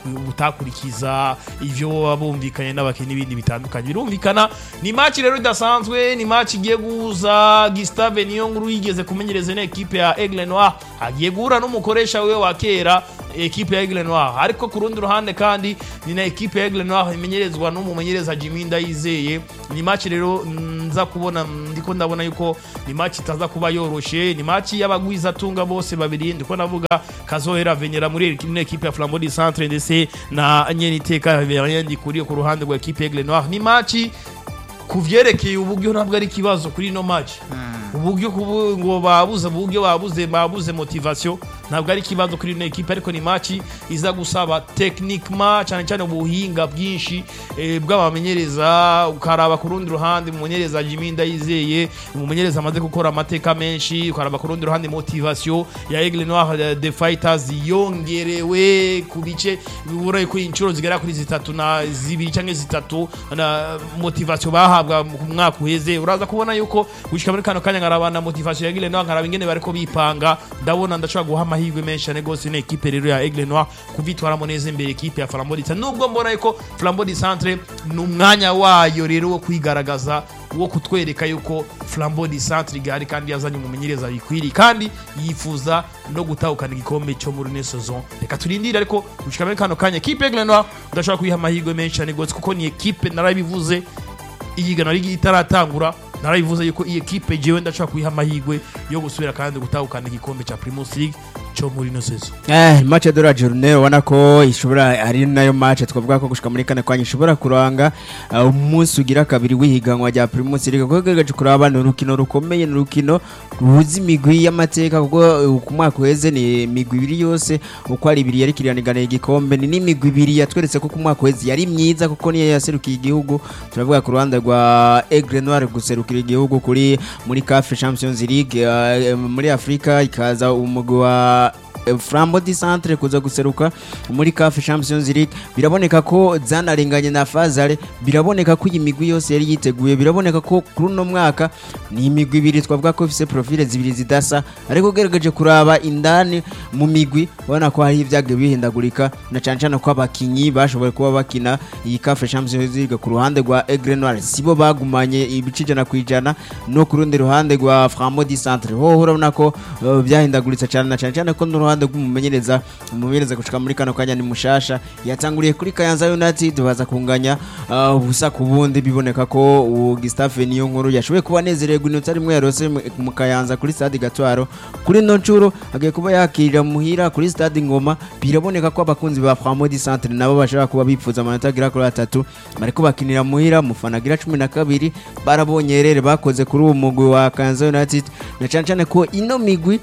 butakurikiza ivyo baba bumvikanye n'abakinyi n'ibindi bitandukanye. Birumvikana ni match rero idasanzwe, ni match igiye guza Gustave Niyonkuru yigeze kumenyereza ne equipe ya Aigle Noir, agiye guhura n'umukoresha we wa kera equipe ya Aigle Noir, ariko ku rundi ruhande kandi ni na equipe ya Aigle Noir imenyerezwa n'umumenyereza Jimmy Ndayizeye. Ni match rero nza kubona, ndiko ndabona yuko ni match itaza kuba yoroshe, ni match y'abagwiza tunga bose babiri, ndiko navuga Kazohera Venera muri equipe ya Flambeau du Centre ndetse na Nyeniteka Veryendi kuri ku ruhande rwa equipe ya Aigle Noir. Ni match kuvyerekeye uburyo ntabwo ari kibazo kuri no match, uburyo ngo babuze uburyo babuze babuze motivation ntabwo ari kibazo kuri no equipe, ariko ni match iza gusaba techniquement cyane cyane ubuhinga bwinshi e, bw'abamenyereza. Ukaraba ku rundi ruhande umumenyereza Jimmy Ndayizeye, umumenyereza amaze gukora amateka menshi, ukaraba ku rundi ruhande motivation ya Aigle Noir the Fighters yongerewe ku bice bibura kuri incuro zigera kuri zitatu na zibiri cyangwa zitatu na motivation bahabwa mu mwaka uheze. Uraza kubona yuko gushika muri kano kanya ngarabana motivation ya Aigle Noir, ngaraba ingene bariko bipanga, ndabona ndashobora guha amahirwe menshi negose ne equipe rero ya Aigle Noir kuvitwara moneze imbere equipe ya Flambeau du Centre, nubwo mbona yuko Flambeau du Centre n'umwanya wayo rero wo kwigaragaza, wo kutwereka yuko Flambeau du Centre gari kandi yazanye umumenyereza bikwiri kandi yifuza no gutahukana igikombe cyo muri ne saison. Reka turindire, ariko gushika muri kano kanya equipe ya Aigle Noir ndashobora kuyiha amahirwe menshi negose, kuko ni equipe narabivuze iyigana rigi itaratangura, narabivuze yuko iyi equipe jewe ndashaka kuyiha amahirwe yo gusubira kandi gutahukana igikombe cha Primus League cyo muri no saison. Eh match de la journée ubona ko ishobora ari nayo match twavuga ko gushika muri kane kwanya ishobora kuranga umunsi ugira kabiri wihiganwa rya Primus League, kuko gagaje kuraba no rukino rukomeye, no rukino ruzi migwi y'amateka, kuko ku mwaka weze ni migwi ibiri yose uko ari ibiri yari kiranigana igikombe, ni n'imigwi ibiri yatweretse ko ku mwaka weze yari myiza, kuko niyo yaserukiye igihugu. Turavuga ku Rwanda rwa Aigle Noir guserukira igihugu kuri muri C A F Champions League, uh, muri Afrika ikaza umugwi wa Flambeau du Centre kuza guseruka muri C A F Champions League. Biraboneka ko zanarenganye na Fazale, biraboneka ko iyi migwi yose yari yiteguye, biraboneka ko kuri no mwaka ni imigwi ibiri twavuga ko ifise profile zibiri zidasa, ariko gerageje kuraba indani mu migwi ubona ko hari ivyage bihindagurika, na cyane cyane ko abakinyi bashoboye kuba bakina iyi C A F Champions League ku ruhande rwa Aigle Noir sibo bagumanye ibicijana kwijana, no ku rundi ruhande rwa Flambeau du Centre ho urabona ko uh, byahindaguritse cyane, na cyane cyane ko no ruhande rw'umumenyereza umumenyereza gushika muri kano kanya ni mushasha, yatanguriye kuri Kayanza United baza kunganya ubusa uh, ku bundi. Biboneka ko uh, Gustave Niyonkuru yashoboye kuba nezereye gunota rimwe yarose mu Kayanza kuri Stade Gatwaro, kuri no ncuro agiye kuba yakirira muhira kuri Stade Ngoma. Biraboneka ko abakunzi ba Flambeau du Centre nabo bashaka kuba bipfuza amanota agira kuri atatu, bariko bakinira muhira mufana agira cumi na kabiri, barabonye rere bakoze kuri uwo mugwi wa Kayanza United, na cyane cyane ko ino migwi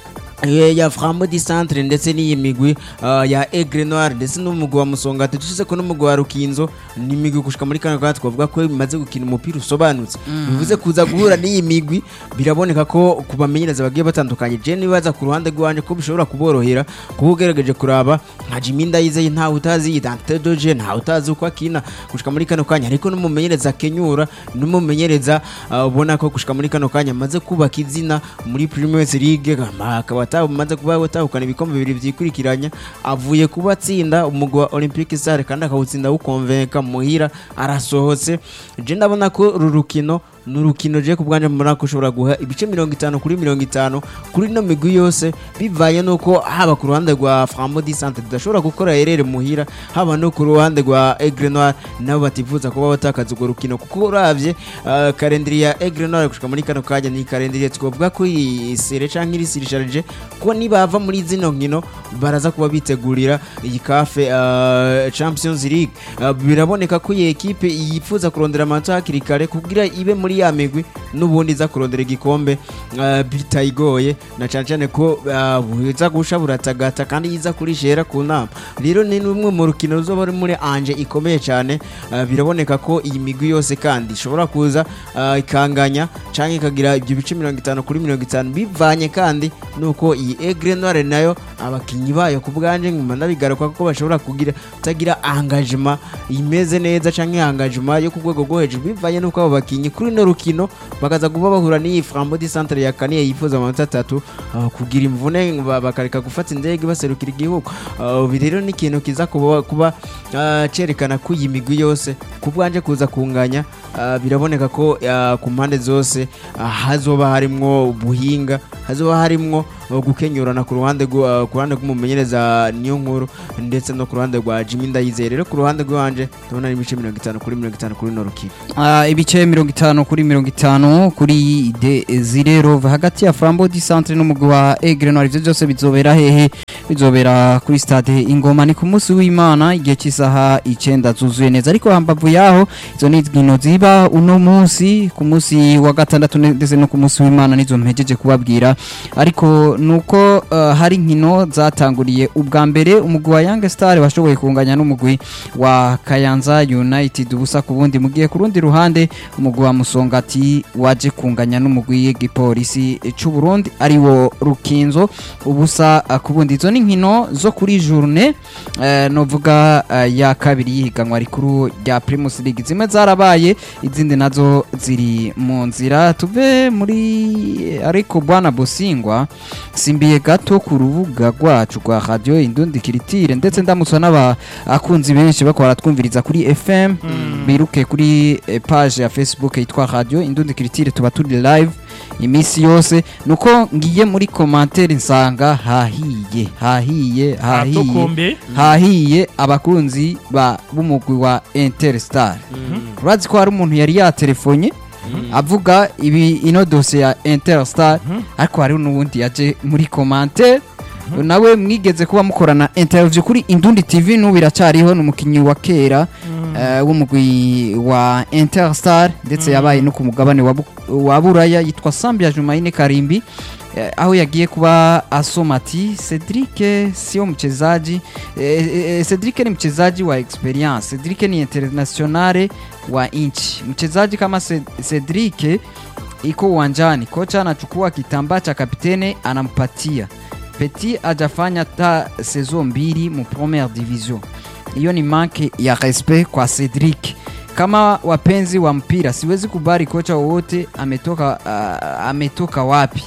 ya Flambeau du Centre ndetse n'iyi migwi uh, ya Aigle Noir ndetse n'umugwi wa Musongati, tuzize ko n'umugwi wa Rukinzo ni migwi gushika muri kana kwa twavuga ko bimaze gukina umupira usobanutse. Mm. Bivuze kuza guhura n'iyi migwi biraboneka ko kubamenyereza bagiye batandukanye. Je nibaza ku ruhande rwanje ko bishobora kuborohera, kubugerageje kuraba nka Jimmy Ndayizeye nta utazi Identité de Jeu, nta utazi uko akina gushika muri kano kanya, ariko n'umumenyereza Kenyura n'umumenyereza ubona uh, ko gushika muri kano kanya maze kubaka izina muri Premier League, akaba maze kuba batahukana ibikombe bibiri vyikurikiranya, avuye kubatsinda umugwi wa Olympique Stars kandi akawutsinda ukonvenka muhira arasohotse. Je ndabona ko rurukino nurukino je kubwanje mbona ko ushobora guha ibice mirongo itanu kuri mirongo itanu kuri no migwi yose, bivaye nuko haba ku ruhande rwa Flambeau du Centre tudashobora gukora erere muhira, haba no ku ruhande rwa Aigle Noir nabo bativuza kuba batakaza ugo rukino, kuko uravye uh, calendrier ya Aigle Noir gushika muri kano kanya ni calendrier twovuga ko isere canke iri sirisharije, ko nibava muri zino nkino baraza kuba bitegurira iyi C A F uh, Champions League. Uh, biraboneka ko iyi equipe yifuza kurondera amanota hakiri kare kugira ibe muri ya migwi n'ubundi za kurondera igikombe uh, bitayigoye, na cyane cyane ko buza uh, gusha buratagata kandi yiza kuri jera ku nama. Rero ni numwe mu rukino ruzoba ari muri anje ikomeye cyane. Uh, biraboneka ko iyi migwi yose kandi ishobora kuza uh, ikanganya canke ikagira ibyo bice mirongo itanu kuri mirongo itanu, bivanye kandi nuko iyi Aigle Noir nayo abakinyi abakinyi bayo ku bwanje nguma ndabigaruka ko bashobora kugira utagira engagement imeze neza canke engagement yo ku rwego rwo hejuru bivanye nuko abo bakinyi kuri no rukino bakaza kuba bahura n'iyi Flambeau du Centre ya kane yifuza amanota atatu uh, kugira imvune ba- bakareka gufata indege baserukira igihugu uh, ubu rero ni ikintu kiza kuba, kuba uh, cerekana ko iyi migwi yose ku bwanje kuza kunganya uh, biraboneka ko uh, ku mpande zose uh, hazoba harimwo ubuhinga hazoba harimwo uh, gukenyurana ku ruhande rwo- uh, ku ruhande rw'umumenyereza niyo nkuru ndetse no ku ruhande rwa Jimmy Ndayizeye rero ku ruhande rwanje tubona ari ibice mirongo itanu kuri mirongo itanu kuri no rukino Ah, ibice mirongo itanu kuri mirongo itanu kuri Desire Rove hagati ya Flambeau du Centre n'umugwi wa Aigle Noir ivyo byose bizobera hehe bizobera kuri stade Ingoma ni ku munsi w'Imana igihe cy'isaha icenda zuzuye neza ariko hambavu yaho izo ni inkino ziba uno munsi ku munsi wa gatandatu ndetse no ku munsi w'Imana nizo mpejeje kubabwira ariko nuko uh, hari inkino zatanguriye ubwa mbere umugwi wa Young Star washoboye kunganya n'umugwi wa Kayanza United ubusa ku bundi mugiye ku rundi ruhande umugwi wa Musongati waje kunganya n'umugwi w'igipolisi c'u Burundi ari wo Rukinzo ubusa uh, ku bundi izo ni inkino zo kuri journée uh, novuga uh, ya kabiri yihiganwa rikuru rya Primus League zimwe zarabaye izindi nazo ziri mu nzira tuve muri ariko bwana Bosingwa simbiye gato ku rubuga rwacu rwa Radio Indundi Kiritire ndetse ndamuswa n'abakunzi benshi bakora twumviriza kuri F M biruke kuri eh, page ya Facebook yitwa Radio Indundi Kiritire tuba turi live imisi yose nuko ngiye muri commentaire nsanga hahiye hahiye hahiye atokombe hahiye abakunzi ba b'umugwi wa Interstar urazi ko hari umuntu yari yatelefonye avuga ibi ino dosiye ya Interstar ariko hari n'ubundi yaje muri commentaire nawe mwigeze kuba mukorana interview kuri Indundi T V n'ubu iracariho n'umukinyi wa kera eh, w'umugwi wa Interstar ndetse yabaye no ku mugabane wa Bu- wa Buraya yitwa Sambia Jumaine Karimbi eh, aho yagiye kuba asoma ati Cedric sio mchezaji eh, eh, Cedric ni mchezaji wa experience Cedric ni internationale wa inchi mchezaji kama Ced- Cedric iko uwanjani kocha anachukua kitambaa cha kapitene anampatia Petit ajafanya ta saison mbili mu première division. Hiyo ni manke ya respect kwa Cedric. Kama wapenzi wa mpira siwezi kubali kocha wowote ametoka uh, ametoka wapi.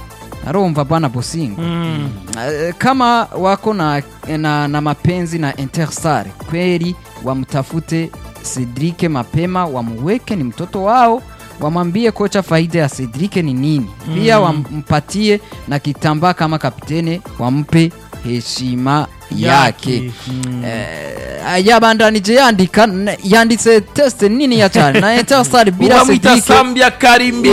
Aromva bwana Bosingo. Mm. Uh, kama wako na, na, na mapenzi na Interstar kweli wamtafute Cedric mapema wamuweke ni mtoto wao wamwambie kocha faida ya Cedric ni nini pia Mm. wampatie na kitambaa kama kapitene wampe heshima yake Mm. eh, yabandanije yandika n- yanditse test nini ya cyane na Interstar bila Uramwita Cedric Sambia Karimbi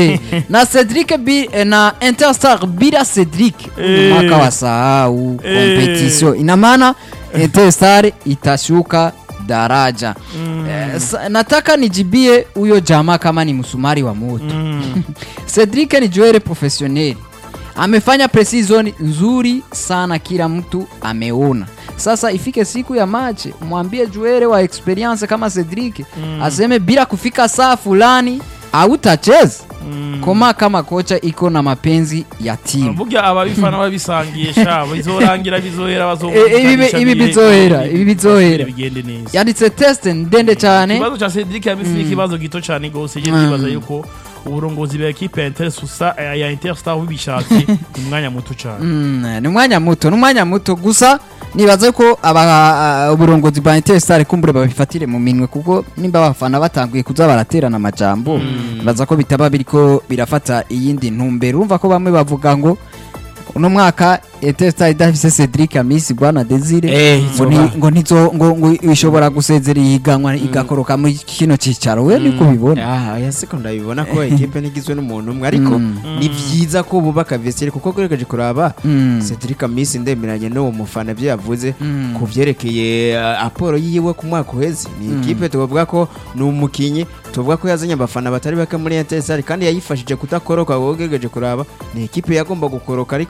na Cedric bi, eh, na Interstar bila Cedric Eh. mwaka wasahau Eh. competition ina maana Interstar itashuka daraja eh, sa- nataka nijibie huyo jamaa kama ni msumari wa moto Mm. Cedric ni joueur professionnel amefanya pre-season nzuri sana kila mtu ameona sasa ifike siku ya match mwambie joueur wa experience kama Cedric aseme bila kufika saa fulani hautacheza Mm. koma kama kocha iko na mapenzi ya timu burya ababifana babisangiye sha bizorangira bizohera Eh, eh, ibi- ibi bizohera, ibi bizohera. bigende neza yanditse test ndende cyane ikibazo cha Cedric yabisi ni ikibazo gito cyane gose je Mm. ndibaza yuko uburongozi bwa equipe ya Intersusa ya Interstar bibishatse umwanya muto cyane Mm, ni umwanya muto ni umwanya muto gusa nibaza ko aba uburongozi bwa Interstar kumbure babifatire mu minwe kuko nimba abafana batanguye kuza baraterana amajambo baza ko bitaba biriko birafata iyindi ntumbero urumva ko bamwe bavuga ngo uno mwaka Interstar idafise Cedric Amisi bwana Desire Eh, ngo ni- izoba. ngo nizo ngo ngo ishobora gusezera ihiganwa igakoroka muri kino cicaro we niko bibona Ah, ya siko ndabibona ko equipe nigizwe n'umuntu umwe ariko Mm. ni vyiza ko bubaka vestiaire kuko kurekeje kuraba Mm. Cedric Amisi ndemeranye n'uwo mufana byo yavuze Mm. ku vyerekeye uh, aporo yiwe ku mwaka uheze ni equipe tuvuga ko ni umukinyi tuvuga ko yazanye abafana batari bake muri Interstar kandi yayifashije kutakoroka wogegeje kuraba ni equipe yagomba gukoroka ariko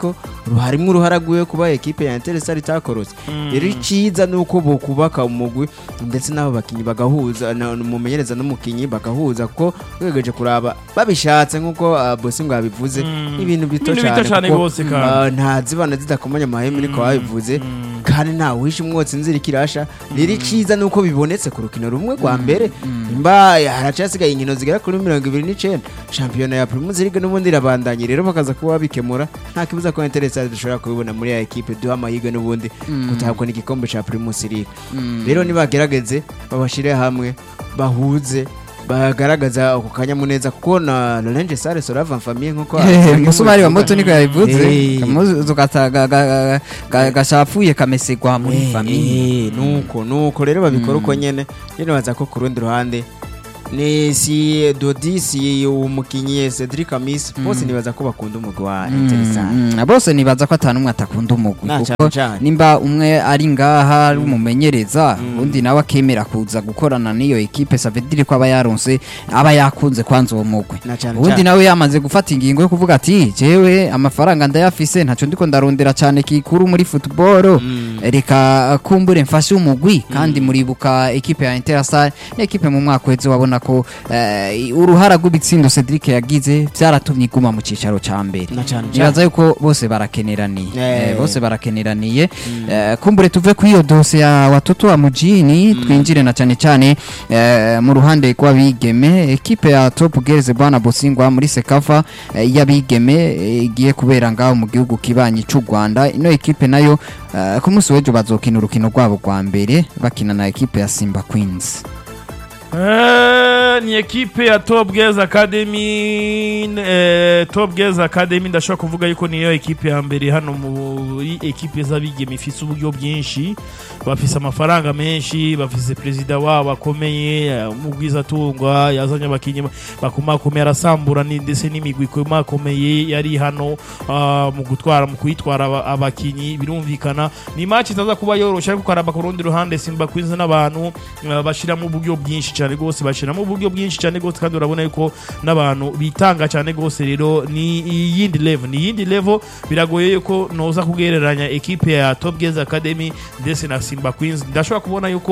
ariko harimwo uruhara rwiwe kuba ekipe ya Interstar itakorotse rero iciza nuko bokubaka umugwi ndetse n'abo bakinyi bagahuza umumenyereza n'umukinyi bagahuza kuko wegeje kuraba babishatse nkuko uh, Bosingo yabivuze ibintu bito cyane kuko uh, nta zibana zidakomanya amahembe niko babivuze kandi nta wishe umwotsi inzira kirasha rero iciza nuko bibonetse ku rukino rumwe rwa mbere imba haracasigaye inkino zigera kuri mirongo ibiri n'icenda shampiyona ya Primus League n'ubundi irabandanye rero bakaza kuba bikemura nta kibuza ko Interstar dushobora kubibona muri ya equipe duha amahirwe n'ubundi gutabwa n'igikombe ca Primus League rero nibagerageze babashire hamwe bahuze bagaragaza ako kanyamuneza kuko na Laurent Sare Sorava famille nkuko musumari wa moto niko yabivuze kamuzo gataga gashafuye kamesegwa muri famille nuko nuko rero babikora uko nyene rero baza ko ku rundi ruhande ni si Dodisi umukinyi Cedric Amis bose nibaza ko bakunda umugwi wa Interstar bose nibaza ko atanumwe atakunda umugwi kuko nimba umwe ari ngaha ari umumenyereza undi nawe akemera kuza gukorana n'iyo equipe ça veut dire ko aba yaronse aba yakunze kwanza uwo mugwi undi nawe yamaze gufata ingingo yo kuvuga ati jewe amafaranga ndayafise ntaco ndiko ndarondera cyane kikuru muri football reka kumbure mfashe umugwi kandi muribuka equipe ya Interstar equipe mu mwaka weze wabona ko uruhara rw'ibitsindo Cedric yagize byaratumye iguma mu cicaro ca mbere nibaza yuko bose barakeneraniye bose barakeneraniye kumbure tuve ku iyo dose ya watoto wa mujini twinjire na cyane cyane mu ruhande rw'abigeme equipe ya Top Girls bana Bosingwa muri Sekafa y'abigeme igiye kubera ngaho mu gihugu kibanyi cy'u Rwanda ino equipe nayo ku munsi w'ejo bazokina urukino rwabo rwa mbere bakina na equipe ya Simba Queens. Eh, ni ekipe ya Top Girls Academy eh, Top Girls Academy ndashaka kuvuga yuko niyo ekipe ya mbere hano muri ekipe z'abigeme ifise uburyo bwinshi bafise amafaranga menshi bafise president wabo akomeye umugwiza tungwa yazanye abakinyi bakomakomeye arasambura ni ndetse n'imigwi komakomeye yari hano uh, mu gutwara mu kwitwara abakinyi birumvikana ni match itaza kuba yorosha ariko karaba ku rundi ruhande Simba Queens n'abantu uh, bashira mu buryo bwinshi cyane gose bashira mu buryo bwinshi cyane gose kandi urabona yuko n'abantu bitanga cyane gose rero ni yindi level ni yindi level biragoye yuko noza kugereranya equipe ya Top Girls Academy ndetse na Simba Queens ndashobora kubona yuko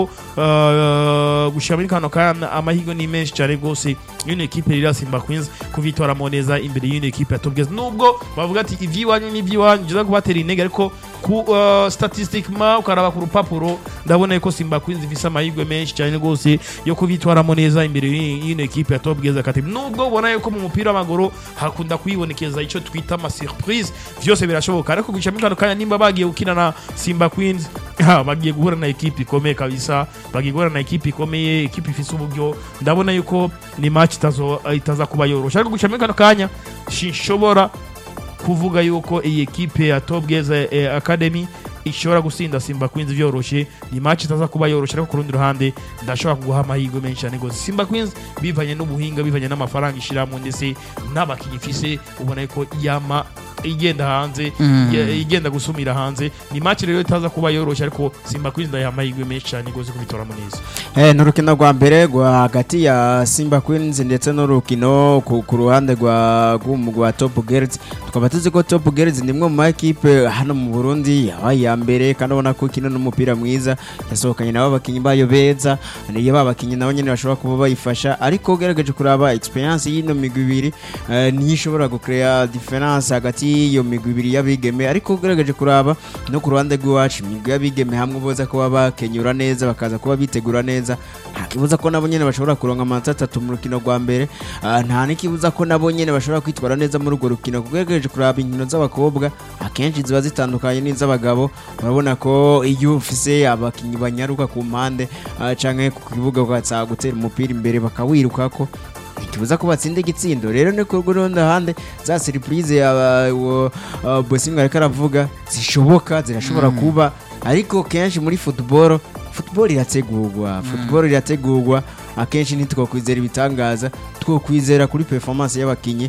uh, gushira kano kana amahigo ni menshi cyane gose une equipe ya Simba Queens kuvitora moneza imbere y'une equipe ya Top Girls nubwo bavuga ati ivyiwanyu ni ivyiwanyu ngiza kubatera intege ariko ku uh, statistiquement ukaraba ku rupapuro ndabona yuko Simba Queens ifise amahigo menshi cyane gose yo kuvitwara moneza imbere y'une equipe ya Top Girls Academy nubwo ubona yuko mu mupira w'amaguru hakunda kwibonekeza ico twita ama surprise vyose birashoboka ariko gushira kano kanya nimba bagiye gukina na Simba Queens ha bagiye guhura na equipe ikomeye kabisa bagiye guhura na equipe ikomeye equipe ifise uburyo ndabona yuko ni match itazo itaza kuba yorosha ariko gushira kano kanya shinshobora kuvuga yuko iyi equipe ya Top Girls eh, Academy ishobora gusinda Simba Queens vyoroshe ni match itaza kuba yoroshe ariko ku rundi ruhande ndashobora kuguha amahigo menshi cyane gose Simba Queens bivanye n'ubuhinga bivanye n'amafaranga ishiramo ndetse n'abakinyi fise ubona yuko yama igenda hanze mm. igenda gusumira hanze ni match rero itaza kuba yoroshe ariko Simba Queens ndaye amahigo menshi cyane gose kubitora muneza eh n'urukino rwa mbere rwa hagati ya Simba Queens ndetse n'urukino ku ruhande rwa rwa Top Girls tukaba tuzi ko Top Girls ni imwe mu equipe hano mu Burundi yabaye mbere kandi ubona ko kino n'umupira mwiza yasohokanye nabo abakinyi bayo beza niyo babakinyi nabo nyene bashobora kuba bayifasha ariko ugerageje kuraba experience y'ino migwi ibiri uh, niyo ishobora gukrea difference hagati y'iyo migwi ibiri y'abigeme ariko ugerageje kuraba no ku ruhande rw'iwacu imigwi y'abigeme hamwe boza kuba bakenyura neza bakaza kuba bitegura neza ntakibuza ko nabo nyene bashobora kuronka amanota atatu mu rukino rwa mbere uh, nta nikibuza ko nabo nyene bashobora kwitwara neza muri urwo rukino ugerageje kuraba inkino z'abakobwa akenshi ziba zitandukanye n'iz'abagabo urabona ko iyo ufise abakinyi banyaruka ku mpande uh, canke ku kibuga ugatsa gutera umupira imbere bakawiruka ko ikibuza ko batsinde igitsindo rero ne ku rundi hande za surprise ya uh, uh, Bosinga ariko aravuga zishoboka zirashobora mm. kuba ariko kenshi muri football football irategurwa mm. football irategurwa akenshi ntitwo kwizera ibitangaza two kwizera kuri performance y'abakinyi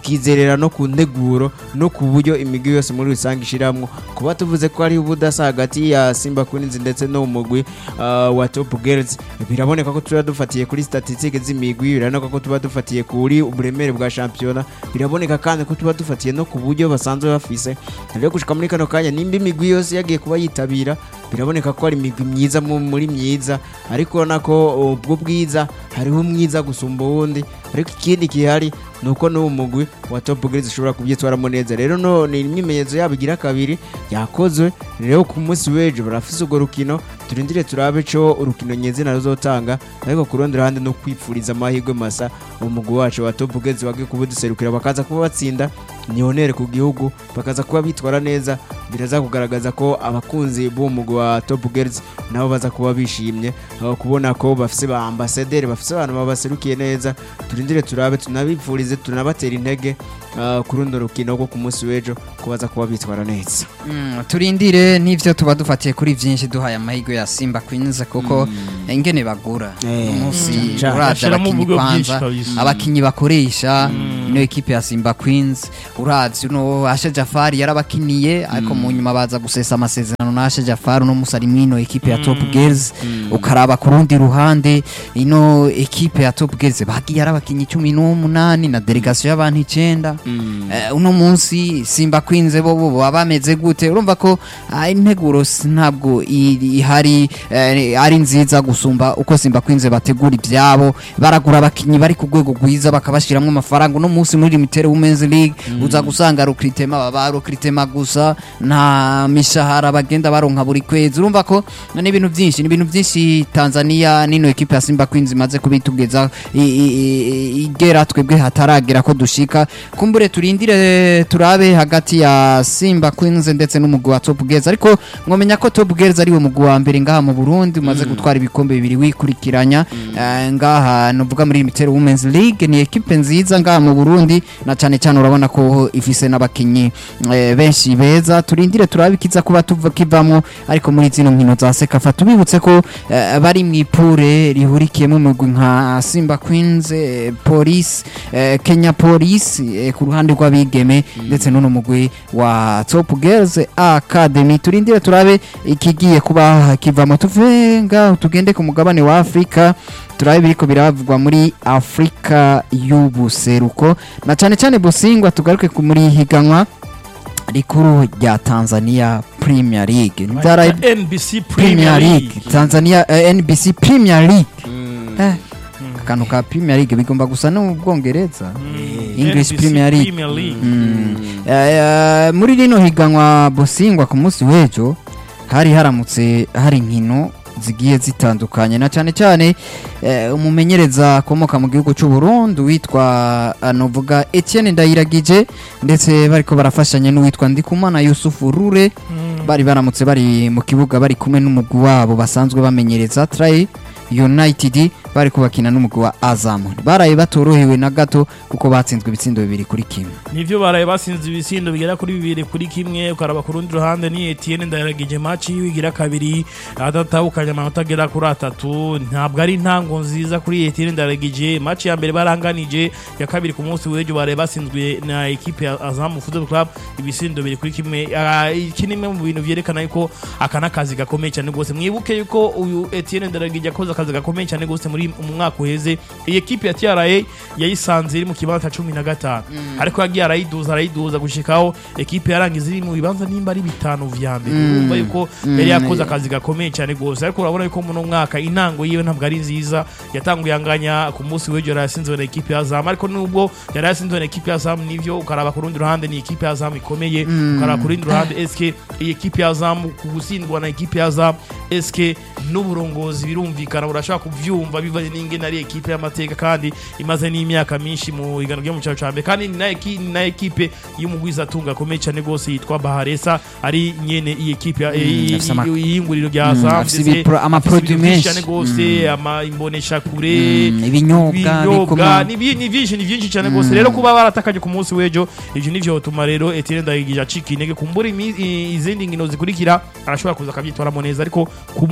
tukizerera no ku nteguro no ku buryo imigwi yose muri rusange ishiramwo kuba tuvuze ko ari ubudasa hagati ya Simba Queens ndetse no umugwi uh, wa Top Girls biraboneka ko tuba dufatiye kuri statistique z'imigwi biraboneka ko tuba dufatiye kuri uburemere bwa championnat biraboneka kandi ko tuba dufatiye no ku buryo basanzwe bafise rero gushika muri kano kanya nimba imigwi yose yagiye kuba yitabira biraboneka ko ari imigwi myiza muri myiza ariko nako ubwo bwiza hariho umwiza gusumba uwundi ariko ikindi kihari nuko no umugwi wa Top Girls ushobora kubyitwaramo neza rero no ni imyimenyerezo yabo igira kabiri yakozwe rero ku munsi w'ejo barafise urwo rukino turindire turabe co urukino nyezina ruzotanga ariko ku rundi ruhande no kwipfuriza amahirwe masa umugwi wacu wa Top Girls wagiye kubuduserukira bakaza kuba batsinda ni honere ku gihugu bakaza kuba bitwara neza biraza kugaragaza ko abakunzi b'uwo mugwi wa Top Girls nabo baza kuba bishimye aho kubona ko bafise ba ambassadeur bafise abantu babaserukiye neza turindire turabe tunabipfurize tunabatera intege uh, ku rundi rukino rwo ku munsi w'ejo ko baza kuba bitwara neza mm, turindire n'ivyo tuba dufatiye kuri vyinshi duhaye amahirwe ya Simba Queens kuko mm. ingene bagura eh, umunsi mm. uraza abakinyi kwanza abakinyi bakoresha mm. ino ekipe ya Simba Queens uravye uno Asha Jafari yarabakiniye ariko mu nyuma baza gusesa amasezerano na Asha Jafari no musarimino ekipe ya Top Girls mm. ukaraba ku rundi ruhande ino ekipe ya Top Girls bagiye arabakinyi cumi n'umunani na delegation y'abantu icenda mm. uh, uno munsi Simba Queens bo bo abameze gute urumva ko uh, integuro ntabwo ihari uh, ari nziza gusumba uko Simba Queens bategura ibyabo baragura abakinyi bari ku rwego rwiza bakabashiramwe amafaranga uno munsi muri Limited Women's League mm. uza gusanga rukritema baba rukritema gusa nta mishahara bagenda baronka buri kwezi urumva ko ni ibintu byinshi ni ibintu byinshi Tanzania nino ekipe ya Simba Queens imaze kubitugeza igera twebwe hataragera ko dushika kumbure turindire turabe hagati ya Simba Queens ndetse n'umugwi wa Top Girls ariko mwomenya ko Top Girls ari wo mugwi wa mbere ngaha mu Burundi umaze mm. gutwara ibikombe bibiri wikurikiranya mm. uh, ngaha novuga muri Limited Women's League ni ekipe nziza ngaha mu Burundi na cyane cyane urabona ko ifise n'abakinyi uh, benshi beza turindire turabe ikiza kuba tuva kivamo ariko muri zino nkino za Sekafa tubibutse ko uh, bari mwipure rihurikiyemo mu nka Simba Queens uh, Police uh, Kenya Police uh, ku ruhande rw'abigeme mm. ndetse n'uno mugwi wa Top Girls Academy turindire turabe ikigiye kuba kivamo tuvenga tugende ku mugabane wa Afrika turabe biriko biravugwa muri Afrika y'ubuseruko na cyane cyane Busingwa tugaruke ku muri higanwa rikuru rya Tanzania Premier League ndara N B C Premier League Tanzania uh, N B C Premier League mm. eh kanu ka Premier League bigomba gusa no Bwongereza mm. English Premier League, Premier League. Mm. Mm. Uh, uh, muri rino higanwa Busingwa ku munsi w'ejo hari haramutse hari nkino zigiye zitandukanye na cyane cyane uh, umumenyereza komoka mu gihugu cy'u Burundi witwa uh, novuga Etienne Ndayiragije ndetse bariko barafashanya n'uwitwa Ndikumana Yusuf Rure mm. bari baramutse bari mu kibuga bari kumwe n'umugwi wabo basanzwe bamenyereza Try United bari kubakina n'umugwi wa Azam baraye batorohewe na gato kuko batsinzwe ibitsindo bibiri kuri kimwe nivyo baraye basinze ibitsindo bigera kuri bibiri kuri kimwe ukaraba ku rundi ruhande ni Etienne Ndayiragije match yigira kabiri adatahukanya amanota agera kuri atatu ntabwo ari intango nziza kuri Etienne Ndayiragije match ya mbere baranganije ya kabiri ku munsi w'ejo baraye basinzwe na equipe ya Azam Football Club ibitsindo bibiri kuri kimwe iki nimwe mu bintu vyerekana yuko akana kazi gakomeye cyane gose mwibuke yuko uyu Etienne Ndayiragije akoze akazi gakomeye cyane gose muri mu mwaka uheze iyi equipe ya T R A yayisanze iri mu kibanza cumi na gatanu mm. ariko yagiye arayiduza arayiduza gushikaho equipe yarangiza iri mu bibanza nimba ari bitanu vya mbere urumva mm. yuko mm. yari yakoze akazi gakomeye cyane gose ariko urabona yuko mu mwaka intango yiwe ntabwo ari nziza yatanguye anganya ku munsi w'ejo yarasinzwe na equipe ya Azam ariko nubwo yarasinzwe na equipe ya Azam nivyo ukaraba ku rundi ruhande ni equipe ya Azam ikomeye mm. ukaraba ku rundi ruhande S K iyi equipe ya Azam kugusindwa na equipe ya Azam S K n'uburongozi birumvikana urashaka kuvyumva bivanye n'ingene ari equipe y'amateka kandi imaze n'imyaka myinshi mu igano ryo mu cyaro cyambe kandi ni na equipe na equipe y'umugwiza tunga komeye cyane gose yitwa Baharesa ari nyene iyi equipe y'inguriro rya Azam ama produit menshi cyane gose ama imbonesha kure ibinyobwa ni byinshi ni byinshi cyane gose rero kuba baratakaje ku munsi w'ejo ivyo nivyo utuma rero Etienne Ndayiragije acika intege kumbura izindi ngino zikurikira arashobora kuza akabyitwaramo neza ariko ku munsi w'ejo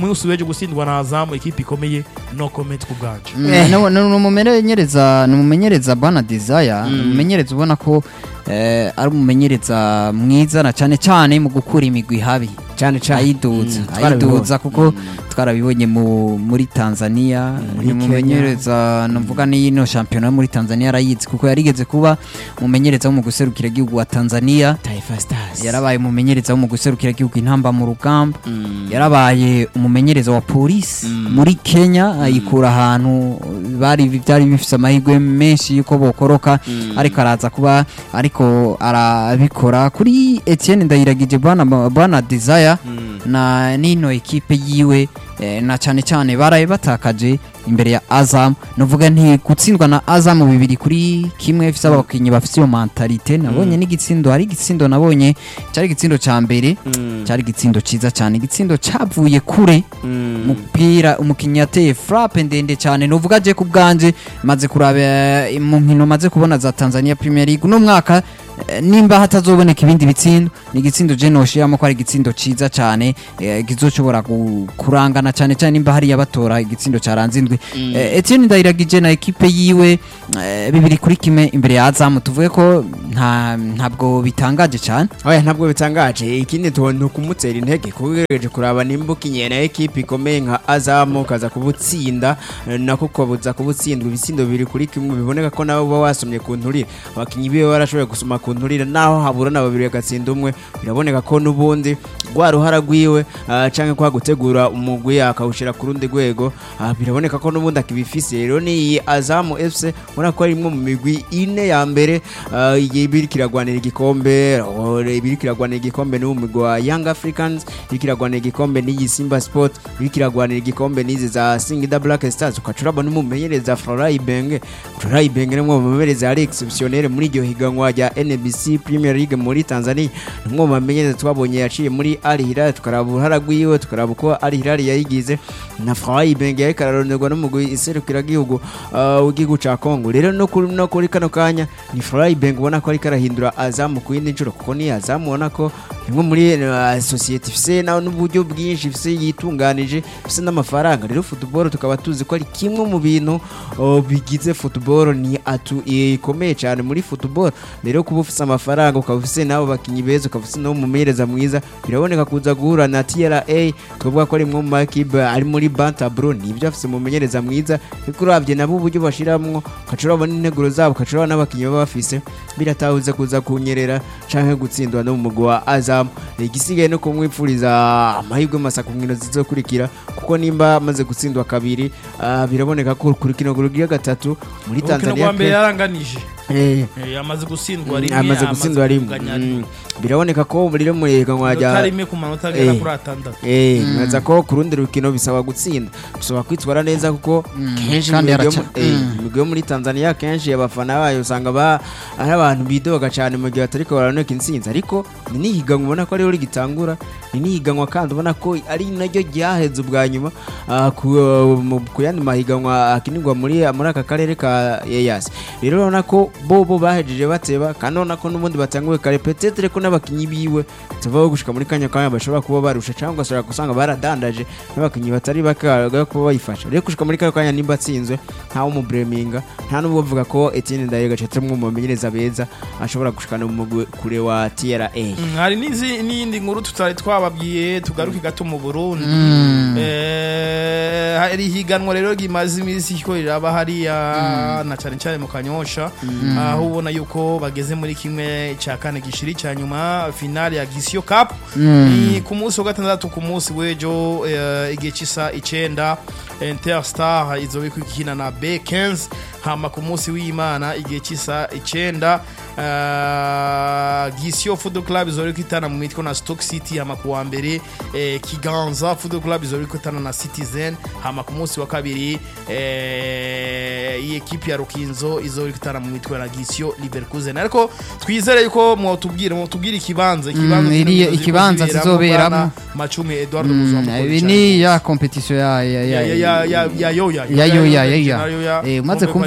gutsindwa na Azam ekipe ikomeye no comment ku bwacu Mm, no- no- numumenyereza numumenyereza bwana Desire numumenyereza ubona ko eh, ari umumenyereza mwiza na cyane cyane mu gukura imigwi habi cyane cyane ayiduza Mm, twarabibonye. ayiduza kuko twarabibonye mu muri Tanzania muri ni umumenyereza navuga ni ino shampiyona yo muri Tanzania arayizi kuko yarigeze kuba umumenyereza wo mu guserukira igihugu wa Tanzania Taifa Stars yarabaye umumenyereza wo mu guserukira igihugu intamba mu rugamba Mm. yarabaye umumenyereza wa polisi muri Kenya ayikura ahantu bari byari bifite amahirwe menshi yuko bokoroka ariko araza kuba ariko arabikora kuri Etienne Ndayiragije bwana bwana Desire na nino ekipe yiwe eh, na cyane cyane baraye batakaje imbere ya Azam novuga nti gutsindwa na Azam bibiri kuri kimwe fisa abakinyi bafite iyo mentalite nabonye n'igitsindo hari igitsindo nabonye cyari igitsindo ca mbere cyari igitsindo ciza cyane igitsindo cavuye kure umupira umukinyi yateye frappe ndende cyane novuga je ku bwanje maze kuraba eh, mu nkino maze kubona za Tanzania Premier League no mwaka eh, nimba hatazoboneka ibindi bitsindo ni igitsindo je noshiramo ko ari igitsindo ciza cyane eh, kizoshobora gu- kurangana cyane cyane nimba hari yabatora igitsindo caranzindwe Eh, Etienne Ndayiragije na ekipe yiwe eh, bibiri kuri kimwe imbere ya Azam tuvuge ko nta ntabwo bitangaje cyane oya ntabwo bitangaje ikindi tuntu kumutera intege kugereje kuraba nimba ukinye na ekipe ikomeye nka Azam kaza kubutsinda eh, nako kwabuza kubutsindwa ibitsindo bibiri kuri kimwe biboneka ko nawe uba wasomye ku nturire abakinyi biwe barashoboye gusoma ku nturire naho habura na babiri agatsinda umwe biraboneka ko nubundi rwa ruhara rwiwe ah, canke kwa gutegura umugwi akawushira ku rundi rwego ah, biraboneka ko nubundi akibifise rero ni iyi Azam F C ubona ko ari imwe mu migwi ine ya mbere ah, ibiri kiragwanira igikombe oh, ibiri kiragwanira igikombe n'uwo mugwi wa Young Africans ibiri kiragwanira igikombe n'iyi Simba Sport ibiri kiragwanira igikombe n'izi za Singida Black Stars ukacuraba n'umumenyereza Flora Ibenge Flora Ibenge n'umwe mu bamenyereza ari exceptionnel muri iryo higanwa rya N B C Premier League muri Tanzania n'umwe mu bamenyereza twabonye yaciye muri Al Hilal tukaraba uruhara rwiwe tukaraba uko Al Hilal yayigize na Flora Ibenge yariko araronderwa n'umugwi iserukira gihugu w'igihugu ca Congo rero no kuri no kuri kano kanya ni Flora Ibenge ubona ko ariko arahindura Azam ku yindi nshuro kuko ni Azam ubona ko imwe muri uh, society ifise naho n'uburyo bwinshi ifise yitunganije ifise n'amafaranga rero football tukaba tuzi ko ari kimwe mu bintu uh, bigize football ni atu ikomeye cyane muri football rero kuba ufise amafaranga ukaba ufise nabo bakinyi beza ukaba ufise no mumenyereza mwiza biraboneka kuza guhura na T R A tuvuga ko ari imwe mu makipe ari muri Bantabro nibyo afise mumenyereza mwiza ariko uravye nabo uburyo bashiramwo kacuraba n'integuro zabo kacuraba n'abakinyi baba bafise biratahuze kuza kunyerera canke gutsindwa no mu mugwi wa Azam igisigaye no kumwipfuriza amahirwe masa ku nkino zizokurikira kuko nimba amaze gutsindwa kabiri ah, biraboneka ko kuri kino gurugira gatatu muri urukino Tanzania rwa mbere yaranganije eh Eh, amaze gutsindwa rimwe amaze gutsindwa rimwe kunganya Mm, biraboneka ko muri mu higanwa rya Inota rimwe ku manota agera Eh. kuri atandatu Eh, nkaza ko ku rundi rukino bisaba gutsinda bisaba kwitwara neza kuko kenshi kandi imigwi yo mu- araca- eh, Mm. imigwi yo muri Tanzania kenshi abafana bayo usanga ba ari abantu bidoga cyane mu gihe batariko baraneka intsinzi ariko ni nihiganwa ubona ko ariho rigitangura ni nihiganwa kandi ubona ko ari naryo ryaheze ubwa nyuma ah, ku mu- ku yandi mahiganwa akinirwa muri muri aka karere ka Eyas rero urabona ko bo bo bahejeje bateba kandi urabona ko n'ubundi batanguye kare petetre ko n'abakinyi biwe tuvaho gushika muri kanya kanya bashobora kuba barusha cyangwa se gusanga baradandaje n'abakinyi batari bakaga kuba bayifasha rero gushika muri kanya kanya nimba atsinzwe ntawo mu Breminga nta n'ubwo bavuga ko Etienne Ndayiragije gace mu bamenyereza beza ashobora gushikana mu mugwi kure wa T R A Mm, hari n'izi n'iyindi nkuru tutari twababwiye tugaruke gato mu Burundi eh hari higanwa rero gimaze iminsi ko riraba hariya na cyane cyane mu Kanyosha aho ubona yuko bageze muri kimwe cya kane gishiri cya nyuma finale ya Gisio Cup ni ku munsi wa gatandatu ku munsi w'ejo eh, igihe cy'isa icenda Interstar izobe kwikina na B quinze hama ku munsi w'Imana igihe cy'isa icenda uh, Gisio Football Club izobe kwitana mu mitwe na Stock City hama ku wa mbere eh, Kiganza Football Club izobe kwitana na Citizen hama ku munsi wa kabiri eh, iyi ekipe ya Rukinzo izobe kwitana mu mitwe na Gisio Leverkusen ariko twizere yuko mwotubwire mwotubwire ikibanza ikibanza Mm, iriya- ikibanza zizoberamo. Macumi Eduardo Muzamukuru ibi ni ya competition ya ya ya ya ya ya ya yoya ya yo ya ya ya ya eh umaze kumva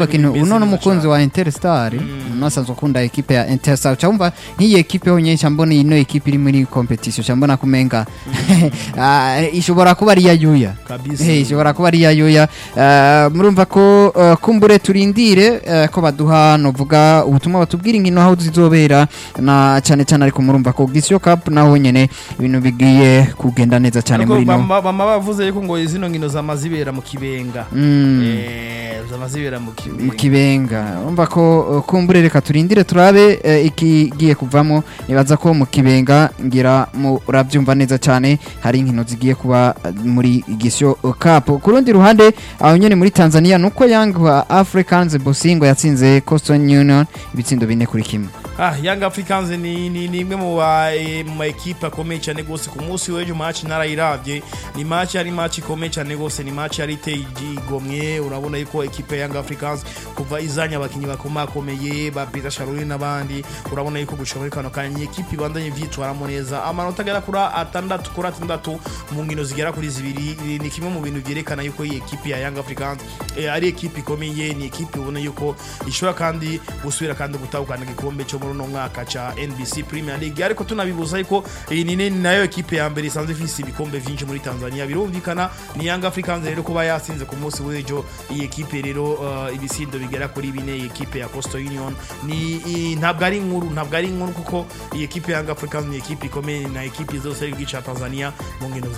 kintu bimeze uno neza n'umukunzi cane. wa Interstar unasanzwe ukunda ekipe ya Interstar cyumva nk'iyi ekipe honyine cyambona ino ekipe iri muri competition cyambona kumenga ah, ishobora kuba ari ya yuya Kabisa. Eh, ishobora kuba ari ya yuya Ah, murumva ko ah, kumbure turindire ah, ko baduha novuga ubutumwa batubwira inkino aho zizobera na cyane cyane ariko murumva ko Gisio Cup naho nyene ibintu bigiye kugenda neza cyane Ariko muri no bama bama bavuze yuko ngo zino nkino zamazibera mu kibenga Mm. eh zamazibera mu kibenga mu kibenga urumva ko uh, kumbure reka turindire turabe uh, ikigiye kuvamo nibaza ko mu kibenga ngira murabyumva neza cyane hari inkino zigiye kuba uh, muri Gisio Cup ku rundi ruhande aho nyene muri Tanzania nuko Young Africans Bosingo yatsinze Coastal Union ibitsindo bine kuri kimwe. Ah, Young Africans ni ni ni imwe mu ba eh, mu ma equipe akomeye cyane gose ku munsi w'ejo match narayiravye ni match ari match ikomeye cyane gose ni match ari iteye igomwe urabona yuko equipe ya Young Africans kuva izanya abakinyi bakomakomeye ba Peter Sharuri n'abandi urabona yuko gushobora kano kanya equipe ibandanye vyitwaramo neza amanota agera kuri atandatu kuri atandatu mu nkino zigera kuri zibiri ni kimwe mu bintu byerekana yuko iyi equipe ya Young Africans eh, ari equipe ikomeye ni equipe ubona yuko ishobora kandi gusubira kandi gutahukana igikombe cyo muri no mwaka cha N B C Premier League ariko tunabibuza yuko iyi ni ni nayo equipe ya mbere isanzwe ifise ibikombe vyinshi muri Tanzania birumvikana ni Young Africans rero kuba yasinze ku munsi w'ejo iyi equipe rero uh, ibisindo bigera kuri bine iyi equipe ya Coastal Union ni i- ntabwo ari inkuru ntabwo ari inkuru kuko iyi equipe ya Young Africans ni equipe ikomeye na equipe zose y'igihugu ca Tanzania mu nkino